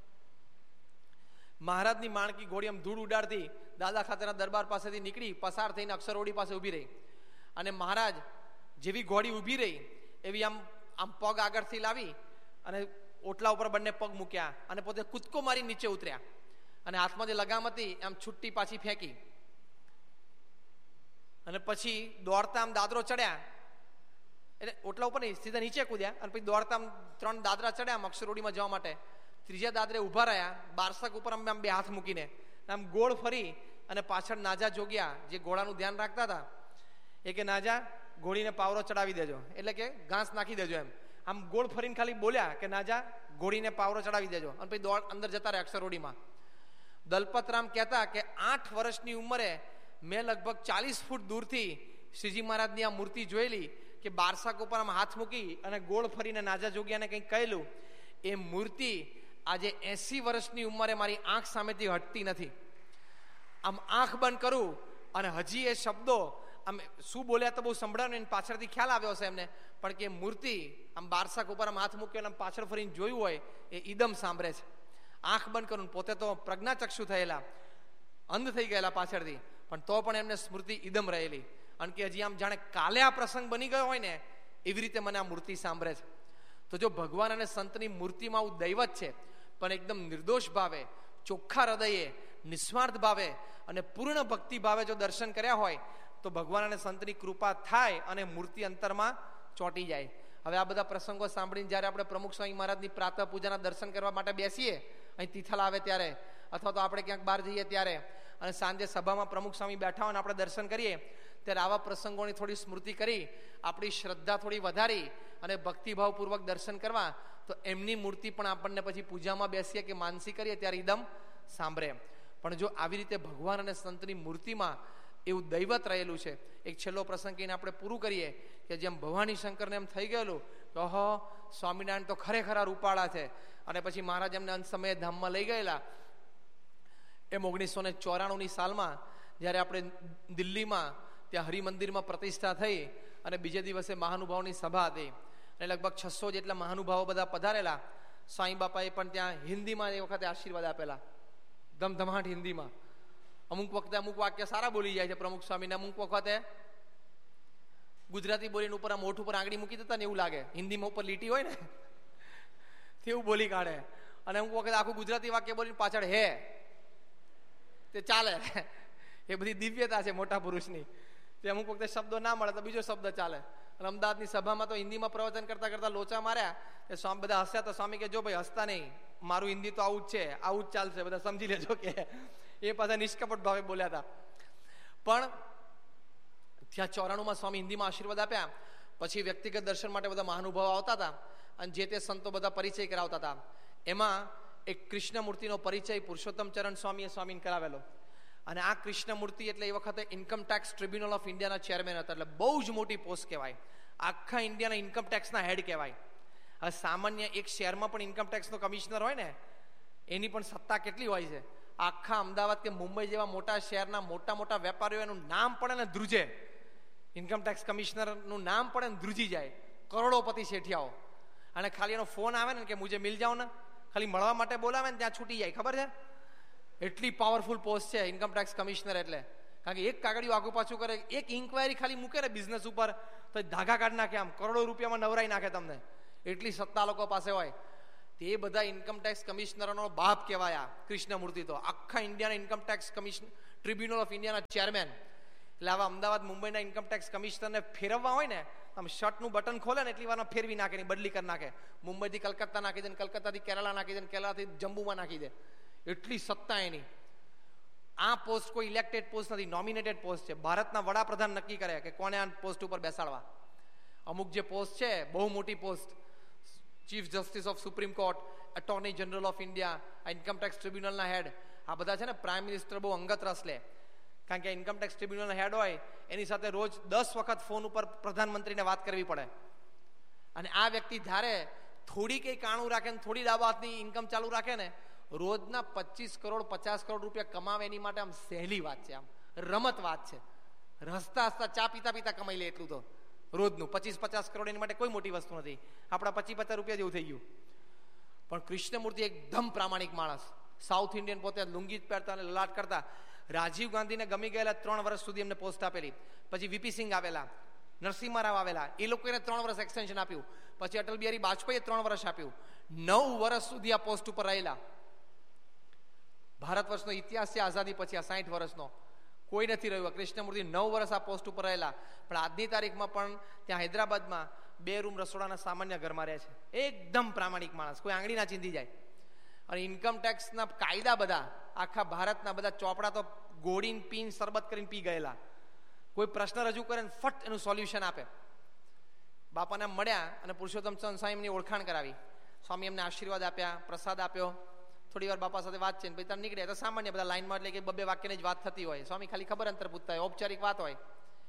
[SPEAKER 1] મહારાજની માણકી ઘોડી આમ ધૂળ ઉડાડતી દાદા ખાતેના દરબાર પાસેથી નીકળી પસાર થઈને અક્ષરઓડી પાસે ઉભી રહી. અને મહારાજ જેવી ઘોડી ઉભી રહી એવી આમ આમ પગ આગળથી લાવી અને ઓટલા ઉપર બંને પગ મૂક્યા અને પોતે કૂદકો મારી નીચે ઉતર્યા. અને હાથમાં જે લગામ હતી આમ છુટ્ટી પાછી ફેંકી. અને પછી દોડતા આમ દાદરો ચડ્યા, એટલે ઓટલા ઉપર નહીં, સીધા નીચે કૂદ્યા. અને પછી દોડતા આમ ત્રણ દાદરા ચડ્યા અક્ષરઓડીમાં જવા માટે. ત્રીજા દાદરે ઉભા રહ્યા, બારસક ઉપર આમ બે હાથ મૂકીને આમ ગોળ ફરી અને પાછળ નાજા જોગ્યા જે ઘોડાનું ધ્યાન રાખતા હતા એ કે નાજા ઘોડીને પાવરો ચડાવી દેજો, એટલે કે ઘાસ નાખી દેજો. એમ આમ ગોળ ફરીને ખાલી બોલ્યા કે નાજા ઘોડીને પાવરો ચડાવી દેજો, અને પછી દોડ અંદર જતા રહે અક્ષરોડીમાં. દલપતરામ કહેતા કે આઠ વર્ષની ઉંમરે મેં લગભગ ચાલીસ ફૂટ દૂરથી શ્રીજી મહારાજની આ મૂર્તિ જોયેલી કે બારસાક ઉપર આમ હાથ મૂકી અને ગોળ ફરીને નાજા જોગ્યાને કંઈક કહેલું. એ મૂર્તિ આજે એસી વર્ષની ઉંમરે મારી આંખ સામેથી હટતી નથી. આમ આંખ બંધ કરું અને હજી એ શબ્દો આમ શું બોલ્યા તો બહુ સંભળાવ્યું ને પાછળથી ખ્યાલ આવ્યો હશે એમને, પણ કે મૂર્તિ આમ બારસાક ઉપર આમ હાથ મૂક્યો આમ પાછળ ફરીને જોયું હોય એ ઈદમ સાંભળે છે. આંખ બંધ કરું, પોતે તો પ્રજ્ઞાચક્ષુ થયેલા, અંધ થઈ ગયેલા પાછળથી, પણ તો પણ એમને સ્મૃતિ ઈદમ રહેલી. અને કે હજી આમ જાણે કાલે આ પ્રસંગ બની ગયો હોય ને એવી રીતે મને આ મૂર્તિ સાંભળે છે. તો જો ભગવાન અને સંતની મૂર્તિમાં આવું દૈવત છે, પણ એકદમ નિર્દોષ ભાવે, ચોખ્ખા હૃદયે, નિસ્વાર્થ ભાવે અને પૂર્ણ ભક્તિ ભાવે જો દર્શન કર્યા હોય તો ભગવાન અને સંતની કૃપા થાય અને મૂર્તિ અંતરમાં ચોંટી જાય. હવે આ બધા પ્રસંગો સાંભળીને જ્યારે આપણે પ્રમુખ સ્વામી મહારાજની પ્રાતઃ પૂજાના દર્શન કરવા માટે બેસીએ, અહીં તિથલ આવે ત્યારે, અથવા તો આપણે ક્યાંક બહાર જઈએ ત્યારે, અને સાંજે સભામાં પ્રમુખ સ્વામી બેઠા હોય અને આપણે દર્શન કરીએ, ત્યારે આવા પ્રસંગોની થોડી સ્મૃતિ કરી આપણી શ્રદ્ધા થોડી વધારી અને ભક્તિભાવપૂર્વક દર્શન કરવા, તો એમની મૂર્તિ પણ આપણને પછી પૂજામાં બેસીએ કે માનસી કરીએ ત્યારે એકદમ સાંભળે. પણ જો આવી રીતે ભગવાન અને સંતની મૂર્તિમાં એવું દૈવત રહેલું છે. એક છેલ્લો પ્રસંગ કહીને આપણે પૂરું કરીએ કે જેમ ભવાની શંકરને એમ થઈ ગયેલું કે ઓહો સ્વામિનારાયણ તો ખરેખર રૂપાળા છે, અને પછી મહારાજ એમને અંત સમયે ધામમાં લઈ ગયેલા. એમ ઓગણીસો ને ચોરાણું ની સાલમાં જ્યારે આપણે દિલ્હીમાં ત્યાં હરિમંદિરમાં પ્રતિષ્ઠા થઈ અને બીજે દિવસે મહાનુભાવની સભા હતી અને લગભગ છસો જેટલા મહાનુભાવો બધા પધારેલા. સ્વામી બાપાએ પણ ત્યાં હિન્દીમાં એ વખતે આશીર્વાદ આપેલા, ધમધમાટ હિન્દીમાં. અમુક વખતે અમુક વાક્ય સારા બોલી જાય છે પ્રમુખ સ્વામીને, અમુક વખતે ગુજરાતી બોલીને ઉપર આ મોઢ ઉપર આંગળી મૂકી દેતા ને એવું લાગે, હિન્દીમાં ઉપર લીટી હોય ને તેવું બોલી કાઢે. અને અમુક વખતે આખું ગુજરાતી વાક્ય બોલીને પાછળ હે તે ચાલે. એ બધી દિવ્યતા છે મોટા પુરુષની. તે અમુક વખતે શબ્દો ના મળે તો બીજો શબ્દ ચાલે. અને અમદાવાદની સભામાં તો હિન્દીમાં પ્રવચન કરતા કરતા લોચા માર્યા, એ સ્વામી બધા હસ્યા તો સ્વામી કે જો ભાઈ હસતા નહીં, મારું હિન્દી તો આવું જ છે, આવું જ ચાલશે, બધા સમજી લેજો કે એ પાછા નિષ્કપટ ભાવે બોલ્યા હતા. પણ ત્યાં ચોરાણુંમાં સ્વામી હિન્દીમાં આશીર્વાદ આપ્યા. પછી વ્યક્તિગત દર્શન માટે બધા મહાનુભાવો આવતા હતા અને જે તે સંતો બધા પરિચય કરાવતા હતા. એમાં એક કૃષ્ણમૂર્તિનો પરિચય પુરુષોત્તમ ચરણ સ્વામીએ સ્વામીને કરાવેલો. અને આ કૃષ્ણમૂર્તિ એટલે એ વખતે ઇન્કમ ટેક્સ ટ્રિબ્યુનલ ઓફ ઇન્ડિયાના ચેરમેન હતા, એટલે બહુ જ મોટી પોસ્ટ કહેવાય. આખા ઇન્ડિયાના ઇન્કમ ટેક્સના હેડ કહેવાય. હવે સામાન્ય એક શહેરમાં પણ ઇન્કમ ટેક્સનો કમિશનર હોય ને એની પણ સત્તા કેટલી હોય છે. આખા અમદાવાદ કે મુંબઈ જેવા મોટા શહેરના મોટા મોટા વેપારીઓ એનું નામ પડે ને ધ્રુજે, ઇન્કમ ટેક્સ કમિશનરનું નામ પડે ને ધ્રુજી જાય. કરોડોપતિ શેઠિયાઓ. અને ખાલી એનો ફોન આવે ને કે મુજે મિલ જાઓ ને, ખાલી મળવા માટે બોલાવે ને ત્યાં છૂટી જાય. ખબર છે એટલી પાવરફુલ પોસ્ટ છે ઇન્કમ ટેક્સ કમિશનર એટલે. કારણ કે એક કાગળિયું આગુ પાછું કરે, એક ઇન્કવાયરી ખાલી મૂકે ને બિઝનેસ ઉપર તો ધાગા કાઢી નાખે, આમ કરોડો રૂપિયામાં નવરાઈ નાખે તમને, એટલી સત્તા લોકો પાસે હોય. તે બધા ઇન્કમ ટેક્સ કમિશનરનો બાપ કહેવાય કૃષ્ણમૂર્તિ. તો આખા ઇન્ડિયાના income tax commission tribunal of ઇન્ડિયાના ચેરમેન. એટલે આવા અમદાવાદ મુંબઈના ઇન્કમ ટેક્સ કમિશનરને ફેરવવા હોય ને, આમ શર્ટનું બટન ખોલે ને એટલી વારમાં ફેરવી નાખે, બદલી કરી નાખે. મુંબઈથી કલકત્તા નાખી દે, કલકત્તાથી કેરળા નાખી દે, કેરળાથી જમ્મુમાં નાખી દે. એટલી સત્તા એની. આ પોસ્ટ કોઈ ઇલેક્ટેડ પોસ્ટ નથી, નોમિનેટેડ પોસ્ટ છે. ભારતના વડાપ્રધાન નક્કી કરે કે કોને આ પોસ્ટ ઉપર બેસાડવા. અમુક જે પોસ્ટ છે બહુ મોટી post, chief justice of supreme court, attorney general of India, આ ઇન્કમ ટેક્સ ટ્રિબ્યુનલના હેડ, આ બધા છે ને પ્રાઇમ મિનિસ્ટર બહુ અંગત રસ લે. કારણ કે ઇન્કમ ટેક્સ ટ્રિબ્યુનલના હેડ હોય એની સાથે રોજ દસ વખત ફોન ઉપર પ્રધાનમંત્રીને વાત કરવી પડે. અને આ વ્યક્તિ ધારે થોડી કઈ કાણું રાખે ને થોડી દાબાતની ઇન્કમ ચાલુ રાખે ને, રોજના પચીસ કરોડ પચાસ કરોડ રૂપિયા કમાવે એની માટે આમ સહેલી વાત છે, આમ રમત વાત છે. હસતા હસતા ચા પીતા પીતા કમાઈ લે એટલું તો રોજનું. પચીસ પચાસ કરોડ એની માટે કોઈ મોટી વસ્તુ નથી, આપણા પચીસ પચાસ રૂપિયા જેવું થઈ ગયું. પણ કૃષ્ણમૂર્તિ એકદમ પ્રામાણિક માણસ, સાઉથ ઇન્ડિયન, પોતે લુંગી પહેરતા અને લલાટ કરતા. રાજીવ ગાંધીને ગમી ગયેલા ત્રણ વર્ષ સુધી એમને પોસ્ટ આપેલી. પછી વીપી સિંહ આવેલા, નરસિંહ રાવ આવેલા, એ લોકોને ત્રણ વર્ષ એક્સટેન્શન આપ્યું. પછી અટલ બિહારી વાજપેયીએ ત્રણ વર્ષ આપ્યું. નવ વર્ષ સુધી આ પોસ્ટ ઉપર રહેલા. ભારત વર્ષનો ઇતિહાસ છે આઝાદી પછી આ સાઠ વર્ષનો કોઈ નથી રહ્યું. કૃષ્ણમૂર્તિ નવ વર્ષ આ પોસ્ટ ઉપર રહેલા. પણ આજની તારીખમાં પણ ત્યાં હૈદરાબાદમાં બે રૂમ રસોડાના સામાન્ય ઘરમાં રહે છે. એકદમ પ્રામાણિક માણસ, કોઈ આંગળી ના ચીંધી જાય. અને ઇન્કમ ટેક્સના કાયદા બધા આખા ભારતના બધા ચોપડા તો ગોળીને પીન શરબત કરીને પી ગયેલા. કોઈ પ્રશ્ન રજૂ કરે ને ફટ એનું સોલ્યુશન આપે. બાપાને મળ્યા અને પુરુષોત્તમ ચંદ સ્વામીની ઓળખાણ કરાવી. સ્વામી એમને આશીર્વાદ આપ્યા, પ્રસાદ આપ્યો. થોડી વાર બાપા સાથે વાત છે ને પછી તમે નીકળ્યા તો સામાન્ય બધા લાઈનમાં એટલે કે બબ્બે વાક્યની જ વાત થતી હોય. સ્વામી ખાલી ખબર અંતર પૂછતા હોય, ઔપચારિક વાત હોય.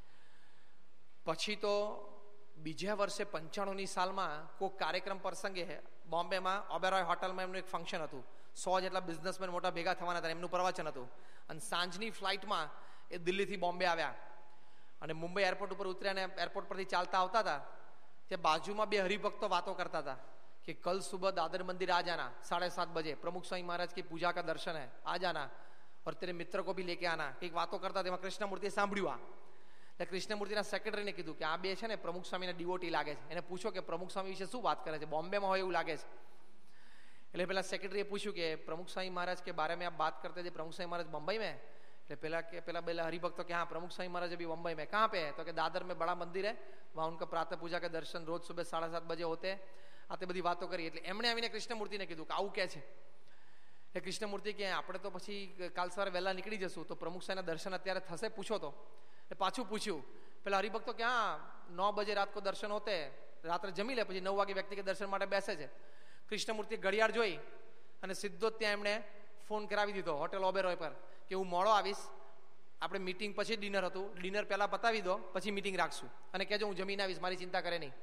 [SPEAKER 1] પછી તો બીજા વર્ષે પંચાણુંની સાલમાં કોઈ કાર્યક્રમ પ્રસંગે બોમ્બેમાં ઓબેરોય હોટલમાં એમનું એક ફંક્શન હતું. સો જેટલા બિઝનેસમેન મોટા ભેગા થવાના હતા, એમનું પ્રવચન હતું. અને સાંજની ફ્લાઇટમાં એ દિલ્હીથી બોમ્બે આવ્યા અને મુંબઈ એરપોર્ટ ઉપર ઉતર્યા અને એરપોર્ટ પરથી ચાલતા આવતા હતા. ત્યાં બાજુમાં બે હરિભક્તો વાતો કરતા હતા कि कल सुबह दादर मंदिर आ जाना साढ़े सात बजे, प्रमुख स्वामी महाराज की पूजा का दर्शन है, आ जाना और तेरे मित्र को भी लेके आना. કંઈક વાતો કરતા તેમાં કૃષ્ણમૂર્તિએ સાંભળ્યું. આ એટલે કૃષ્ણમૂર્તિના સેક્રેટરીને કીધું કે આ બે છે ને પ્રમુખ સ્વામીના ડિવોટી લાગે છે, એને પૂછો કે પ્રમુખ સ્વામી વિશે શું વાત કરે છે, બોમ્બેમાં હોય એવું લાગે છે. એટલે પેલા સેક્રેટરીએ પૂછ્યું કે પ્રમુખ स्वामी महाराज के बारे में आप बात करते थे, प्रमुख स्वामी महाराज बम्बई में? એટલે પેલા કે પેલા પેલા हरिभक्त કે हाँ प्रमुख स्वामी महाराज अभी बम्बई में. कहाँ पे है? तो कि दादर में बड़ा मंदिर है, वहाँ उनका प्रातः पूजा के दर्शन रोज सुबह साढ़े सात बजे होते हैं. આ તે બધી વાતો કરી. એટલે એમણે આવીને કૃષ્ણમૂર્તિને કીધું કે આવું કે છે. એ કૃષ્ણમૂર્તિ કે આપણે તો પછી કાલ સવારે વહેલા નીકળી જશું, તો પ્રમુખ સાહેબના દર્શન અત્યારે થશે? પૂછો તો. એ પાછું પૂછ્યું. પેલા હરિભક્તો કે હા નौ બજે રાત કો દર્શન હોતે, રાત્રે જમી લે પછી નવ વાગે વ્યક્તિ કે દર્શન માટે બેસે છે. કૃષ્ણમૂર્તિ ઘડિયાળ જોઈ અને સીધો ત્યાં એમણે ફોન કરાવી દીધો હોટેલ ઓબેરોય પર કે હું મોડો આવીશ, આપણે મીટિંગ પછી ડિનર હતું, ડિનર પહેલા પતાવી દો પછી મીટિંગ રાખશું અને કહેજો હું જમીને આવીશ, મારી ચિંતા કરે નહીં.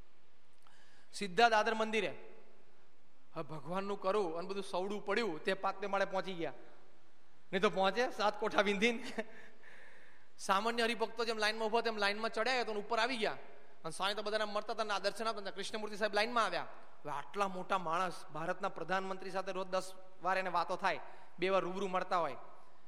[SPEAKER 1] સીધા દાદર મંદિરે હવે ભગવાનનું કરું અને બધું સવડું પડ્યું તે પાતને માળે પહોંચી ગયા. નહીં તો પહોંચે સાત કોઠા વિંધીને. સામાન્ય હરિભક્તો જેમ લાઈનમાં ઉભો તેમ લાઈનમાં ચડ્યા તો ઉપર આવી ગયા અને સ્વામી તો બધાને મળતા હતા, દર્શન આપતા. કૃષ્ણમૂર્તિ સાહેબ લાઈનમાં આવ્યા. હવે આટલા મોટા માણસ, ભારતના પ્રધાનમંત્રી સાથે રોજ દસ વાર એને વાતો થાય, બે વાર રૂબરૂ મળતા હોય.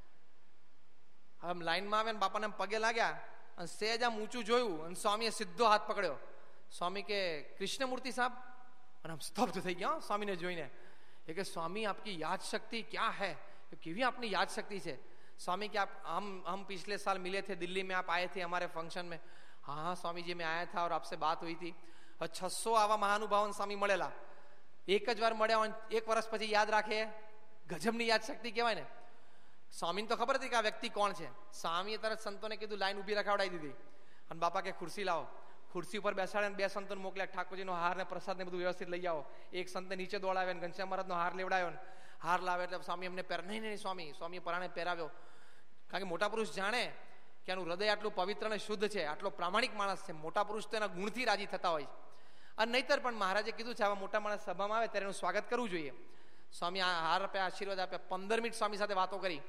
[SPEAKER 1] હવે લાઈનમાં આવ્યા ને બાપાને પગે લાગ્યા અને સહેજ આમ ઊંચું જોયું અને સ્વામીએ સીધો હાથ પકડ્યો. સ્વામી કે કૃષ્ણમૂર્તિ સાહેબ, અને આમ સ્તબ્ધ થઈ ગયા સ્વામીને જોઈને. એ કે સ્વામી આપકી યાદ શક્તિ ક્યાં હૈ, કેવી આપની યાદ શક્તિ છે. स्वामी क्या आप हम हम पिछले साल मिले थे दिल्ली में, आप आए थे हमारे फंक्शन में? हाँ हाँ स्वामी जी मैं आया था और आपसे बात हुई थी. छસો આવા મહાનુભાવન સ્વામી મળેલા, એક જ વાર મળ્યા, એક વર્ષ પછી યાદ રાખે, ગજબની યાદ શક્તિ કહેવાય ને. સ્વામીને તો ખબર હતી કે આ વ્યક્તિ કોણ છે. સ્વામીએ તરત સંતોને કીધું લાઈન ઉભી રખાવડાવી દીધી અને બાપા કે ખુરશી લાવો. ખુરશી ઉપર બેસાડે બે સંતોને મોકલ્યા, ઠાકોરજીનો હાર ને પ્રસાદ ને બધું વ્યવસ્થિત લઈ આવો. એક સંતને નીચે દોડાવ્યો ને ઘનશ્યામ મહારાજનો હાર લેવડાવ્યો ને હાર લાવે એટલે સ્વામી એમને પહેર નહીં નહીં સ્વામી સ્વામી પરાણે પહેરાવ્યો. કારણ કે મોટા પુરુષ જાણે કે આનું હૃદય આટલું પવિત્ર અને શુદ્ધ છે, આટલો પ્રામાણિક માણસ છે. મોટા પુરુષ તો એના ગુણથી રાજી થતા હોય છે. અને નહીતર પણ મહારાજે કીધું છે આવા મોટા માણસ સભામાં આવે ત્યારે એનું સ્વાગત કરવું જોઈએ. સ્વામી આ હાર આપ્યા, આશીર્વાદ આપ્યા, પંદર મિનિટ સ્વામી સાથે વાતો કરી.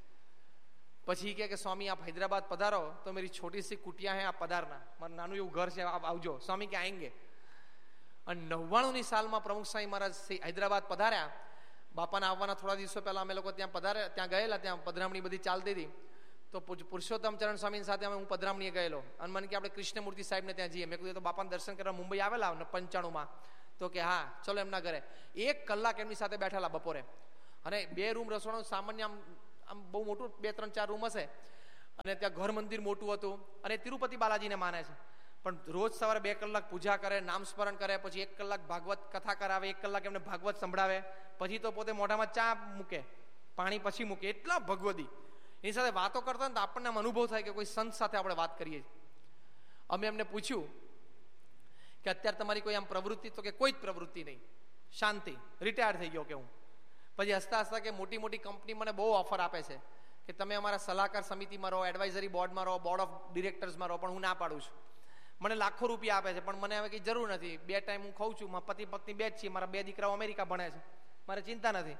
[SPEAKER 1] પછી કહે કે સ્વામી આપ હૈદરાબાદ પધારો તો મેરી છોટી સી કુટિયા હે, આપ પધારના, મારું નાનું એવું ઘર છે, આપ આવજો. સ્વામી કે આएंगे. અને નવ્વાણું ની સાલમાં પ્રમુખ સ્વામી મહારાજ હૈદરાબાદ પધાર્યા. બાપાના આવવાના થોડા દિવસો પહેલા અમે લોકો ત્યાં પધારે ત્યાં ગયેલા, ત્યાં પધરામણી બધી ચાલતી હતી. તો પુરુષોત્તમ ચરણ સ્વામી સાથે અમે હું પધરામણીએ ગયેલો અને મને કે આપણે કૃષ્ણમૂર્તિ સાહેબને ત્યાં જઈએ. મેં કીધું તો બાપાને દર્શન કરવા મુંબઈ આવેલા ને પંચાણુંમાં. તો કે હા ચલો એમના ઘરે. એક કલાક એમની સાથે બેઠેલા બપોરે. અને બે રૂમ રસોડું સામાન્ય આમ આમ બહુ મોટું, બે ત્રણ ચાર રૂમ હશે. અને ત્યાં ઘર મંદિર મોટું હતું અને તિરુપતિ બાલાજીને માને છે. પણ રોજ સવારે બે કલાક પૂજા કરે, નામ સ્મરણ કરે, પછી એક કલાક ભાગવત કથા કરાવે, એક કલાક એમને ભાગવત સંભળાવે, પછી તો પોતે મોઢામાં ચા મૂકે, પાણી પછી મૂકે, એટલા ભગવદી. એની સાથે વાતો કરતા ને તો આપણને આમ અનુભવ થાય કે કોઈ સંત સાથે આપણે વાત કરીએ. અમે એમને પૂછ્યું કે અત્યારે તમારી કોઈ આમ પ્રવૃત્તિ? તો કે કોઈ જ પ્રવૃત્તિ નહીં, શાંતિ, રિટાયર થઈ ગયો કે હું. પછી હસતા હસતા કે મોટી મોટી કંપની મને બહુ ઓફર આપે છે કે તમે અમારા સલાહકાર સમિતિમાં રહો, એડવાઇઝરી બોર્ડમાં રહો, બોર્ડ ઓફ ડિરેક્ટર્સમાં રહો, પણ હું ના પાડું છું. મને લાખો રૂપિયા આપે છે પણ મને હવે કંઈ જરૂર નથી. બે ટાઈમ હું ખાઉં છું, મારા પતિ પત્ની બે જ છીએ, મારા બે દીકરાઓ અમેરિકા ભણે છે, મારે ચિંતા નથી.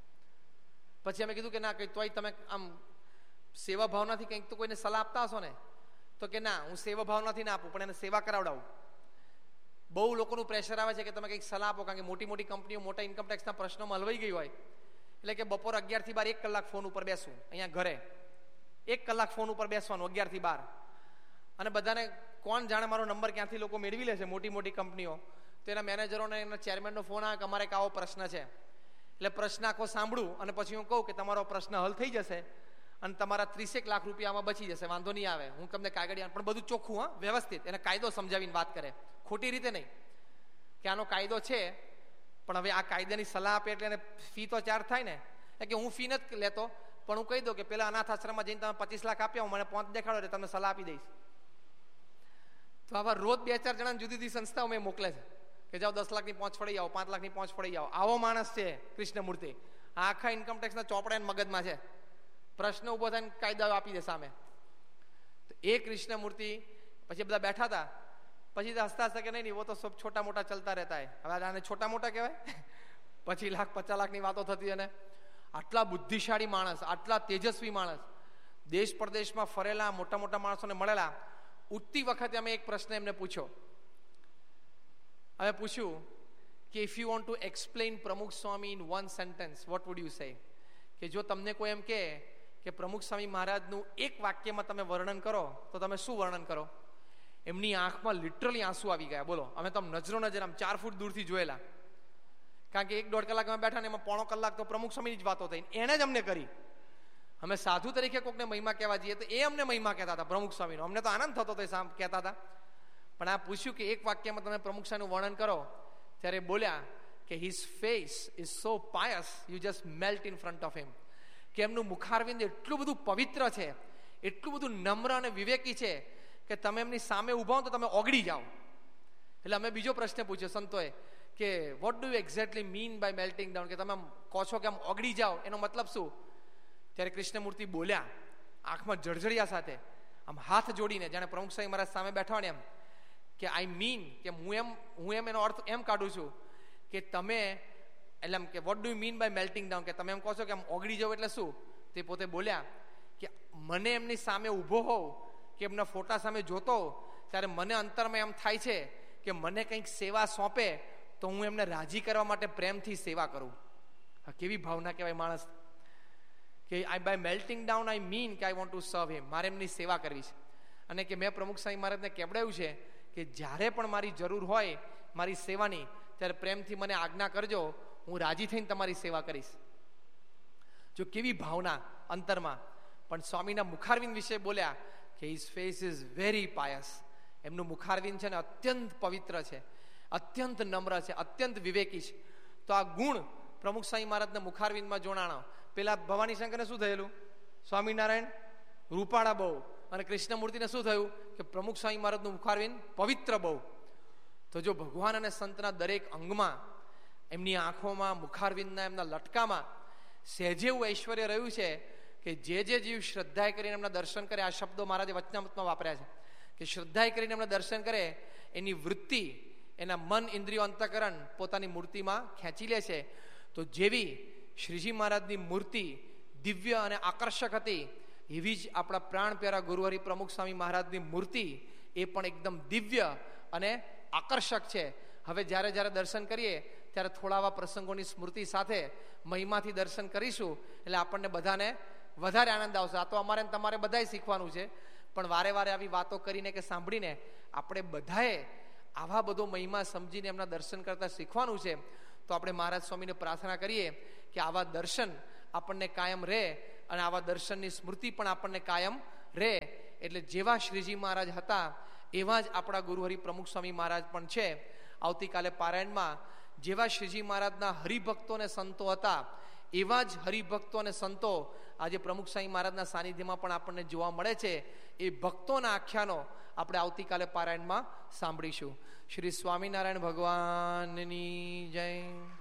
[SPEAKER 1] પછી અમે કીધું કે ના કંઈ તોય તમે આમ સેવા ભાવનાથી કંઈક તો કોઈને સલાહ આપતા હશો ને? તો કે ના હું સેવા ભાવનાથી ના આપું પણ એને સેવા કરાવડાવું. બહુ લોકોનું પ્રેશર આવે છે કે તમે કંઈક સલાહ આપો, કારણ કે મોટી મોટી કંપનીઓ મોટા ઇન્કમટેક્સના પ્રશ્નોમાં હલવાઈ ગઈ હોય. એટલે કે બપોર અગિયાર થી બાર એક કલાક ફોન ઉપર બેસવું, અહીંયા ઘરે એક કલાક ફોન ઉપર બેસવાનું અગિયાર થી બાર. અને બધાને કોણ જાણે મારો નંબર ક્યાંથી લોકો મેળવી લે છે, મોટી મોટી કંપનીઓ. તો એના મેનેજરોને એના ચેરમેનનો ફોન આવે કે અમારે એક આવો પ્રશ્ન છે. એટલે પ્રશ્ન આખો સાંભળું અને પછી હું કહું કે તમારો પ્રશ્ન હલ થઈ જશે અને તમારા ત્રીસેક લાખ રૂપિયામાં બચી જશે, વાંધો નહીં આવે, હું તમને કાગળિયા, પણ બધું ચોખ્ખું, હા વ્યવસ્થિત, એને કાયદો સમજાવીને વાત કરે, ખોટી રીતે નહીં કે આનો કાયદો છે પણ હવે આ કાયદાની સલાહ આપે એટલે એને ફી તો ચાર્જ થાય ને, એટલે કે હું ફી નથી લેતો, પણ હું કહી દઉં કે પેલા અનાથ આશ્રમમાં જઈને તમે પચીસ લાખ આપ્યા, હું મને પાંચ દેખાડો એટલે તમને સલાહ આપી દઈશ. તો આવા રોજ બે ચાર જણા જુદી જુદી સંસ્થાઓ મેં મોકલે છે કે જાઓ દસ લાખની પહોંચ ફળી આવો, પાંચ લાખની પહોંચ ફળી આવો. આવો માણસ છે કૃષ્ણમૂર્તિ. આ આખા ઇન્કમટેક્સના ચોપડા મગજમાં છે, પ્રશ્ન ઉભો થાય કાયદા આપી દે સામે. તો એ કૃષ્ણમૂર્તિ પછી બધા બેઠા હતા, પછી હસતા હસતા કે નહીં નહીં વો તો સબ છોટા મોટા ચલતા રહેતા હે. હવે આને છોટા મોટા કહેવાય? પછી લાખ પચાસ લાખની વાતો થતી. અને આટલા બુદ્ધિશાળી માણસ, આટલા તેજસ્વી માણસ, દેશ પરદેશમાં ફરેલા મોટા મોટા માણસોને મળેલા. ઉઠતી વખતે અમે એક પ્રશ્ન એમને પૂછ્યો. અમે પૂછ્યું કે if you want to explain પ્રમુખ સ્વામી in one sentence what would you say? કે જો તમને કોઈ એમ કહે કે પ્રમુખ સ્વામી મહારાજનું એક વાક્યમાં તમે વર્ણન કરો તો તમે શું વર્ણન કરો? એમની આંખમાં લિટરલી આંસુ આવી ગયા. બોલો, અમે તો નજરો નજર આમ ચાર ફૂટ દૂરથી જોયેલા, કારણ કે એક દોઢ કલાક અમે બેઠા ને એમાં પોણો કલાક તો પ્રમુખ સ્વામીની જ વાતો થઈ. એને જ અમને કરી. અમે સાધુ તરીકે કોકને મહિમા કહેવા જઈએ તો એ અમને મહિમા કહેતા હતા પ્રમુખ સ્વામીનો. અમને તો આનંદ થતો હતો એ કહેતા હતા. પણ આ પૂછ્યું કે એક વાક્યમાં તમે પ્રમુખ સ્વામીનું વર્ણન કરો, ત્યારે બોલ્યા કે his face is so pious you just melt in front of him. કે એમનું મુખારવિંદ એટલું બધું પવિત્ર છે, એટલું બધું નમ્ર અને વિવેકી છે કે તમે એમની સામે ઉભા હો તો તમે ઓગળી જાઓ. એટલે અમે બીજો પ્રશ્ન પૂછ્યો સંતોએ કે what do you exactly mean by melting down? કે તમે આમ કહો છો કે આમ ઓગળી જાઓ, એનો મતલબ શું? ત્યારે કૃષ્ણમૂર્તિ બોલ્યા આંખમાં જળજળિયા સાથે, આમ હાથ જોડીને, જાણે પ્રમુખ સ્વામી મહારાજ સામે બેઠા ને એમ, કે આઈ મીન કે હું એમ હું એમ એનો અર્થ એમ કાઢું છું કે તમે એટલે એમ કે what do you mean by melting down? કે તમે એમ કહો છો કે આમ ઓગળી જાવ એટલે શું? તે પોતે બોલ્યા કે મને એમની સામે ઊભો હોઉં કે એમના ફોટા સામે જોતો ત્યારે મને અંતરમાં એમ થાય છે કે મને કંઈક સેવા સોંપે તો હું એમને રાજી કરવા માટે પ્રેમથી સેવા કરું. હા, કેવી ભાવના કહેવાય માણસ કે આઈ by melting down I mean કે આઈ વોન્ટ ટુ સર્વ હિમ. મારે એમની સેવા કરવી છે. અને કે મેં પ્રમુખ સ્વામી મહારાજને કેવડાવ્યું છે કે જ્યારે પણ મારી જરૂર હોય મારી સેવાની, ત્યારે પ્રેમથી મને આજ્ઞા કરજો, હું રાજી થઈને તમારી સેવા કરીશ. જો કેવી ભાવના અંતરમાં. પણ સ્વામીના મુખારવિંદ વિશે બોલ્યા કે his face is very pious. એમનું મુખારવિંદ છે ને અત્યંત પવિત્ર છે, અત્યંત નમ્ર છે, અત્યંત વિવેકી છે. તો આ ગુણ પ્રમુખ સ્વામી મહારાજના મુખારવિંદમાં જોડાણો. પેલા ભવાની શંકરને શું થયેલું? સ્વામિનારાયણ રૂપાળા બહુ, અને કૃષ્ણમૂર્તિને શું થયું કે પ્રમુખ સ્વામી મહારાજનું મુખારવિંદ પવિત્ર બહુ. તો જો ભગવાન અને સંતના દરેક અંગમાં, એમની આંખોમાં, મુખારવિંદના એમના લટકામાં સહેજે એવું ઐશ્વર્ય રહ્યું છે કે જે જે જીવ શ્રદ્ધાએ કરીને એમના દર્શન કરે, આ શબ્દો મહારાજે વચનામૃતમાં વાપર્યા છે કે શ્રદ્ધાએ કરીને એમના દર્શન કરે, એની વૃત્તિ, એના મન, ઇન્દ્રિયો, અંતઃકરણ પોતાની મૂર્તિમાં ખેંચી લે છે. તો જેવી શ્રીજી મહારાજની મૂર્તિ દિવ્ય અને આકર્ષક હતી, એવી જ આપણા પ્રાણ પ્યારા ગુરુહરિ પ્રમુખ સ્વામી મહારાજની મૂર્તિ એ પણ એકદમ દિવ્ય અને આકર્ષક છે. હવે જ્યારે જ્યારે દર્શન કરીએ ત્યારે થોડા આવા પ્રસંગોની સ્મૃતિ સાથે મહિમાથી દર્શન કરીશું એટલે આપણને બધાને વધારે આનંદ આવશે. આ તો અમારે તમારે બધાએ શીખવાનું છે, પણ વારે વારે આવી વાતો કરીને કે સાંભળીને આપણે બધાએ આવા બધો મહિમા સમજીને એમના દર્શન કરતા શીખવાનું છે. તો આપણે મહારાજ સ્વામીને પ્રાર્થના કરીએ કે આવા દર્શન આપણને કાયમ રહે અને આવા દર્શનની સ્મૃતિ પણ આપણને કાયમ રહે. એટલે જેવા શ્રીજી મહારાજ હતા એવા જ આપણા ગુરુહરિ પ્રમુખ સ્વામી મહારાજ પણ છે. આવતીકાલે પારાયણમાં જેવા શ્રીજી મહારાજના હરિભક્તો અને સંતો હતા એવા જ હરિભક્તો અને સંતો આજે પ્રમુખ સ્વામી મહારાજના સાનિધ્યમાં પણ આપણને જોવા મળે છે. એ ભક્તોના આખ્યાનો આપણે આવતીકાલે પારાયણમાં સાંભળીશું. શ્રી સ્વામિનારાયણ ભગવાનની જય.